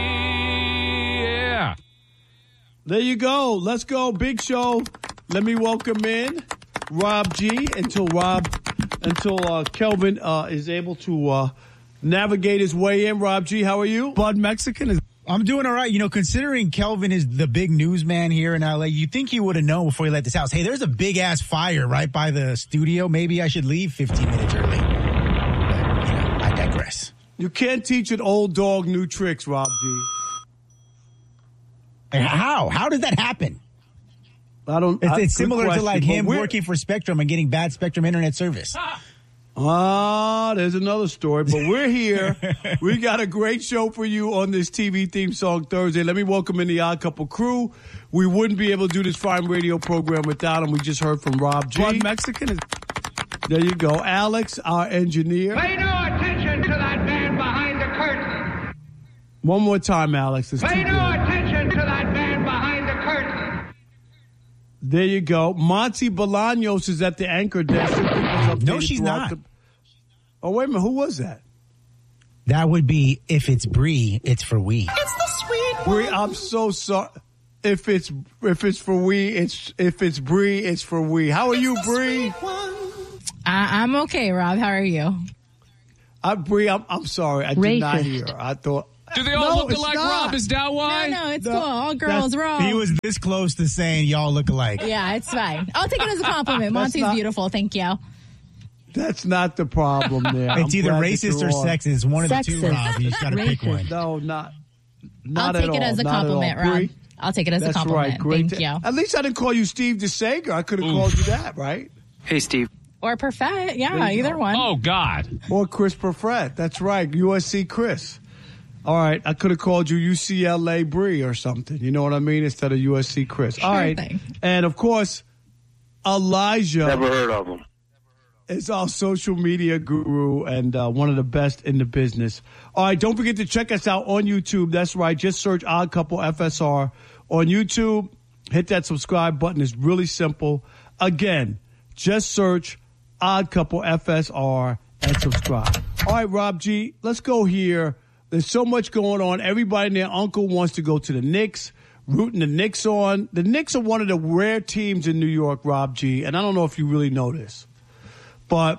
There you go. Let's go. Big show. Let me welcome in Rob G until Rob, until uh, Kelvin uh, is able to uh, navigate his way in. Rob G, how are you? Bud Mexican is. I'm doing all right. You know, considering Kelvin is the big newsman here in L A, you think he would have known before he left this house. Hey, there's a big ass fire right by the studio. Maybe I should leave fifteen minutes early. But, you know, I digress. You can't teach an old dog new tricks, Rob G. How? How does that happen? I don't. It's, I, it's similar question, to like him we're- working for Spectrum and getting bad Spectrum internet service. Ah, there's another story, but we're here. We got a great show for you on this T V theme song Thursday. Let me welcome in the Odd Couple crew. We wouldn't be able to do this fine radio program without him. We just heard from Rob G. Blood Mexican is. There you go. Alex, our engineer. Pay no attention to that man behind the curtain. One more time, Alex. It's Pay too no good. attention to that man behind the curtain. There you go. Monty Bolaños is at the anchor desk. No, she's not. The... Oh, wait a minute. Who was that? That would be if it's Bree, it's for we. It's the sweet Bree, I'm so sorry. If it's if it's for we, it's if it's Bree, it's for we. How are it's you, Bree? I, I'm okay, Rob. How are you? I Bree, I'm, I'm sorry. I did Racist. not hear. I thought. Do they all No, look it's alike, not. Rob? Is that why? No, no, it's No, cool. All girls, that's- wrong. He was this close to saying y'all look alike. Yeah, it's fine. I'll take it as a compliment. That's Monty's not- beautiful. Thank you. That's not the problem there. It's I'm either glad that racist you're or on. sexist. It's one of the two, Sexist. Rob. You just got to pick Racist. one. No, not. I'll Not take at it all. as a Not at all. compliment, Rob. Bree, I'll take it as a That's compliment. right. Great. Thank you. At least I didn't call you Steve DeSager. I could have called you that, right? Hey, Steve. Or perfect. Yeah, There you either go. one. Oh, God. Or Chris Perfett. That's right. U S C Chris. All right. I could have called you U C L A Bree or something. You know what I mean? Instead of U S C Chris. All Sure right. thing. And of course, Elijah Never heard of him. is our social media guru and uh, one of the best in the business. All right. Don't forget to check us out on YouTube. That's right. Just search Odd Couple F S R on YouTube. Hit that subscribe button. It's really simple. Again, just search Odd Couple F S R and subscribe. All right, Rob G, let's go here. There's so much going on. Everybody and their uncle wants to go to the Knicks, rooting the Knicks on. The Knicks are one of the rare teams in New York, Rob G, and I don't know if you really know this, but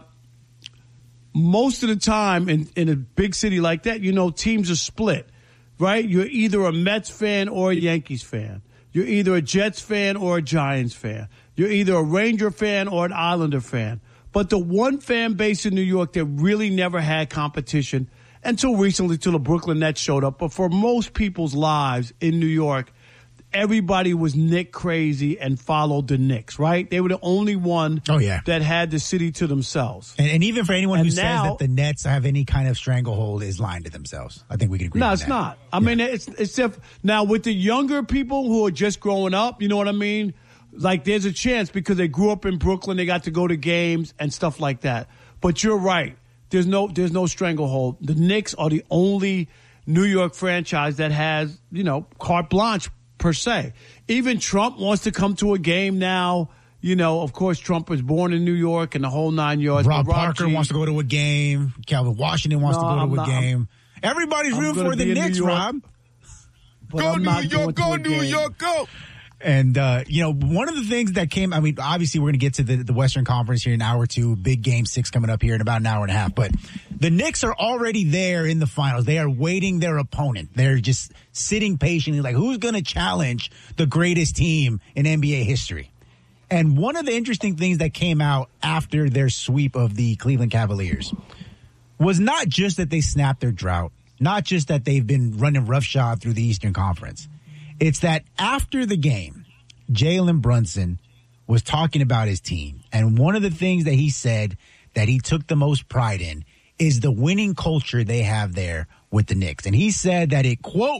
most of the time in, in a big city like that, you know, teams are split, right? You're either a Mets fan or a Yankees fan. You're either a Jets fan or a Giants fan. You're either a Ranger fan or an Islander fan. But the one fan base in New York that really never had competition until recently, till the Brooklyn Nets showed up. But for most people's lives in New York, everybody was Knick crazy and followed the Knicks, right? They were the only one Oh, yeah. that had the city to themselves. And, and even for anyone And who now- says that the Nets have any kind of stranglehold is lying to themselves. I think we can agree No, on it's that. not. I mean, it's it's if, now with the younger people who are just growing up, you know what I mean? Like there's a chance because they grew up in Brooklyn, they got to go to games and stuff like that. But you're right. There's no there's no stranglehold. The Knicks are the only New York franchise that has, you know, carte blanche per se. Even Trump wants to come to a game now. You know, of course, Trump was born in New York and the whole nine yards. Rob But Parker G- wants to go to a game. Calvin Washington wants No, to go to I'm a not- game. Everybody's I'm rooting gonna for the be in New Knicks, York, Rob. but I'm not going to a game. go. And, uh, you know, one of the things that came, I mean, obviously we're going to get to the, the Western Conference here in an hour or two, big game six coming up here in about an hour and a half. But the Knicks are already there in the finals. They are waiting their opponent. They're just sitting patiently like, who's going to challenge the greatest team in N B A history? And one of the interesting things that came out after their sweep of the Cleveland Cavaliers was not just that they snapped their drought, not just that they've been running roughshod through the Eastern Conference. It's that after the game, Jalen Brunson was talking about his team. And one of the things that he said that he took the most pride in is the winning culture they have there with the Knicks. And he said that it, quote,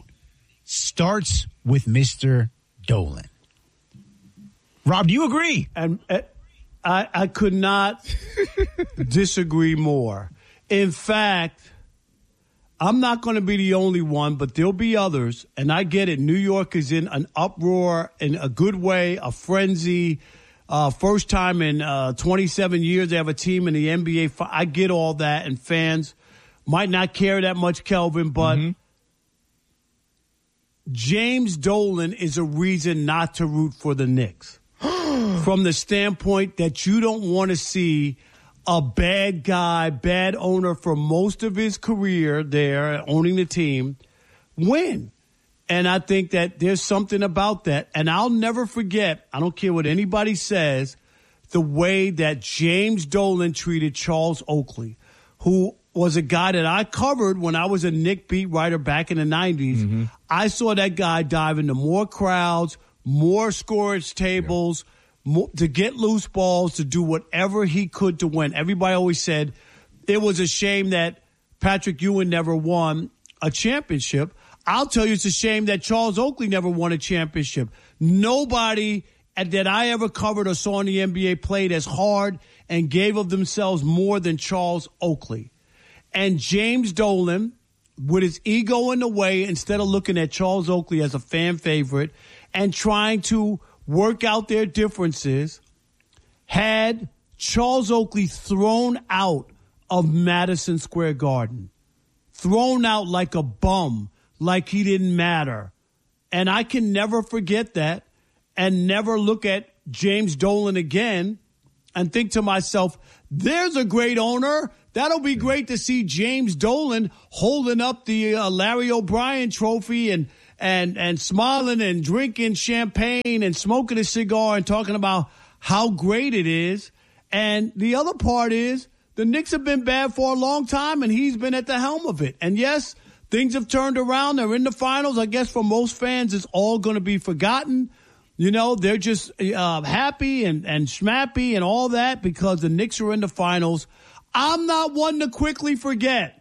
starts with Mister Dolan. Rob, do you agree? And uh, I, I could not disagree more. In fact, I'm not going to be the only one, but there'll be others. And I get it. New York is in an uproar in a good way, a frenzy. Uh, first time in uh, twenty-seven years they have a team in the N B A. I get all that, and fans might not care that much, Kelvin, but mm-hmm. James Dolan is a reason not to root for the Knicks. From the standpoint that you don't want to see a bad guy, bad owner for most of his career there, owning the team, win. And I think that there's something about that. And I'll never forget, I don't care what anybody says, the way that James Dolan treated Charles Oakley, who was a guy that I covered when I was a Knick beat writer back in the nineties. Mm-hmm. I saw that guy dive into more crowds, more scorage tables, yeah. more, to get loose balls, to do whatever he could to win. Everybody always said it was a shame that Patrick Ewing never won a championship. I'll tell you, it's a shame that Charles Oakley never won a championship. Nobody that I ever covered or saw in the N B A played as hard and gave of themselves more than Charles Oakley. And James Dolan, with his ego in the way, instead of looking at Charles Oakley as a fan favorite and trying to work out their differences, had Charles Oakley thrown out of Madison Square Garden, thrown out like a bum, like he didn't matter. And I can never forget that and never look at James Dolan again and think to myself, there's a great owner. That'll be great to see James Dolan holding up the uh, Larry O'Brien trophy and, and, and smiling and drinking champagne and smoking a cigar and talking about how great it is. And the other part is the Knicks have been bad for a long time, and he's been at the helm of it. And yes, things have turned around. They're in the finals. I guess for most fans, it's all going to be forgotten. You know, they're just uh, happy and, and schmappy and all that because the Knicks are in the finals. I'm not one to quickly forget.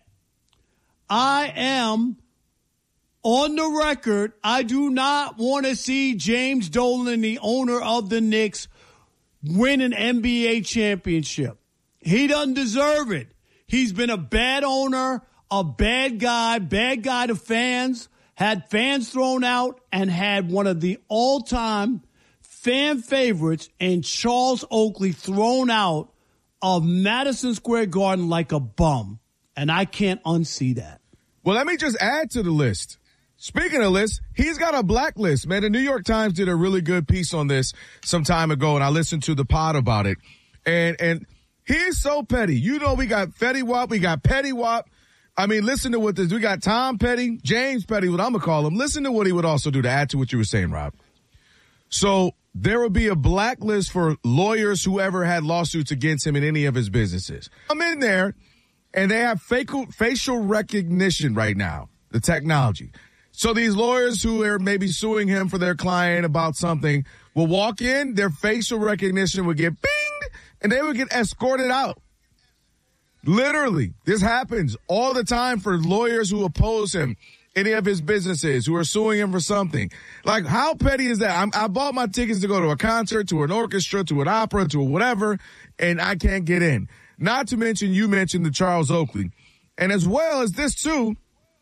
I am on the record. I do not want to see James Dolan, the owner of the Knicks, win an N B A championship. He doesn't deserve it. He's been a bad owner, a bad guy, bad guy to fans, had fans thrown out, and had one of the all-time fan favorites in Charles Oakley thrown out of Madison Square Garden like a bum. And I can't unsee that. Well, let me just add to the list. Speaking of lists, he's got a blacklist, man. The New York Times did a really good piece on this some time ago, and I listened to the pod about it. And and he's so petty. You know, we got Fetty Wap, we got Petty Wap. I mean, listen to what this, we got Tom Petty, James Petty, what I'm going to call him. Listen to what he would also do to add to what you were saying, Rob. So there would be a blacklist for lawyers who ever had lawsuits against him in any of his businesses. I'm in there, and they have facial, facial recognition right now, the technology. So these lawyers who are maybe suing him for their client about something will walk in, their facial recognition would get binged, and they would get escorted out. Literally, this happens all the time for lawyers who oppose him, any of his businesses, who are suing him for something. Like, how petty is that? I'm, I bought my tickets to go to a concert, to an orchestra, to an opera, to a whatever, and I can't get in. Not to mention, you mentioned the Charles Oakley. And as well as this, too,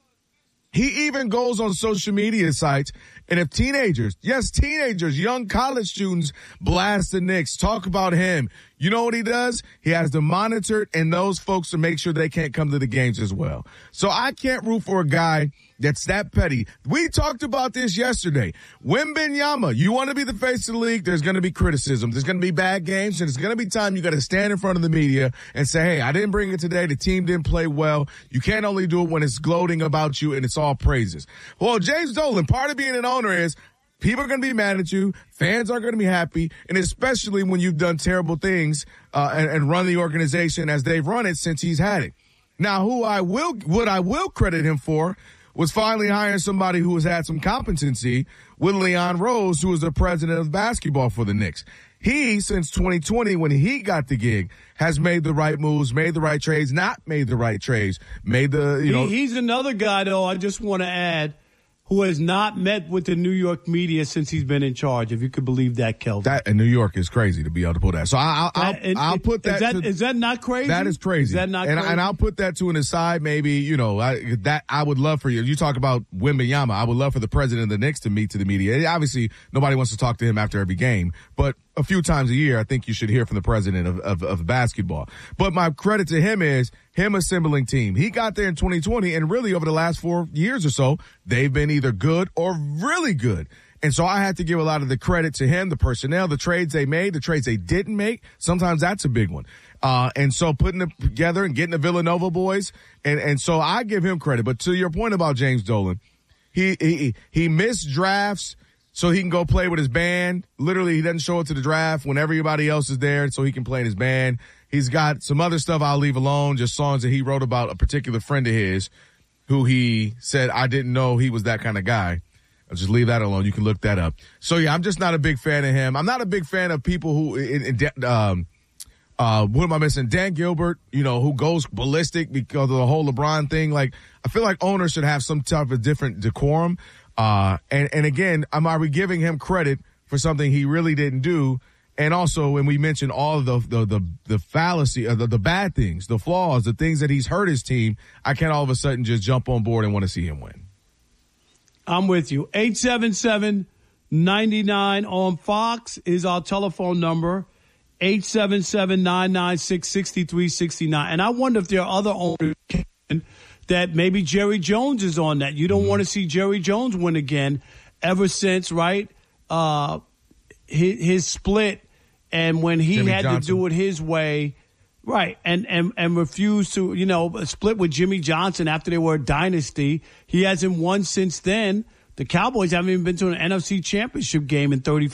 he even goes on social media sites, and if teenagers, yes, teenagers, young college students blast the Knicks, talk about him, you know what he does? He has them monitored and those folks to make sure they can't come to the games as well. So I can't root for a guy that's that petty. We talked about this yesterday. Wembanyama, you want to be the face of the league, there's going to be criticism. There's going to be bad games, and it's going to be time you got to stand in front of the media and say, hey, I didn't bring it today. The team didn't play well. You can't only do it when it's gloating about you and it's all praises. Well, James Dolan, part of being an owner is people are going to be mad at you. Fans are going to be happy. And especially when you've done terrible things uh, and, and run the organization as they've run it since he's had it. Now, who I will, what I will credit him for was finally hiring somebody who has had some competency with Leon Rose, who is the president of basketball for the Knicks. He, since twenty twenty, when he got the gig, has made the right moves, made the right trades, not made the right trades, made the, you know. He, he's another guy, though, I just want to add, who has not met with the New York media since he's been in charge, if you could believe that, Kelvin. That in New York is crazy to be able to pull that. So I, I'll, that, it, I'll put that. Is that, to, is that not crazy? That is crazy. Is that not and, crazy? And I'll put that to an aside. Maybe, you know, I, that I would love for you. You talk about Wembanyama. I would love for the president of the Knicks to meet to the media. Obviously, nobody wants to talk to him after every game, but a few times a year, I think you should hear from the president of, of, of basketball. But my credit to him is him assembling team. He got there in twenty twenty, and really over the last four years or so, they've been either good or really good. And so I had to give a lot of the credit to him, the personnel, the trades they made, the trades they didn't make. Sometimes that's a big one. Uh, and so putting them together and getting the Villanova boys. And, and so I give him credit. But to your point about James Dolan, he, he, he missed drafts. so he can go play with his band. Literally, he doesn't show up to the draft when everybody else is there so he can play in his band. He's got some other stuff I'll leave alone, just songs that he wrote about a particular friend of his who he said, I didn't know he was that kind of guy. I'll just leave that alone. You can look that up. So, yeah, I'm just not a big fan of him. I'm not a big fan of people who, in, in, um, uh, what am I missing? Dan Gilbert, you know, who goes ballistic because of the whole LeBron thing. Like, I feel like owners should have some type of different decorum. Uh, and, and again, am are we giving him credit for something he really didn't do? And also, when we mention all of the, the, the, the fallacy, uh, the, the bad things, the flaws, the things that he's hurt his team, I can't all of a sudden just jump on board and want to see him win. I'm with you. eight seven seven, nine nine on Fox is our telephone number. eight seven seven, nine nine six, six three six nine. And I wonder if there are other owners that maybe Jerry Jones is on that. You don't mm-hmm. want to see Jerry Jones win again ever since, right, uh, his, his split and when he Jimmy had Johnson. to do it his way. Right, and, and and refused to, you know, split with Jimmy Johnson after they were a dynasty. He hasn't won since then. The Cowboys haven't even been to an N F C Championship game in thirty-four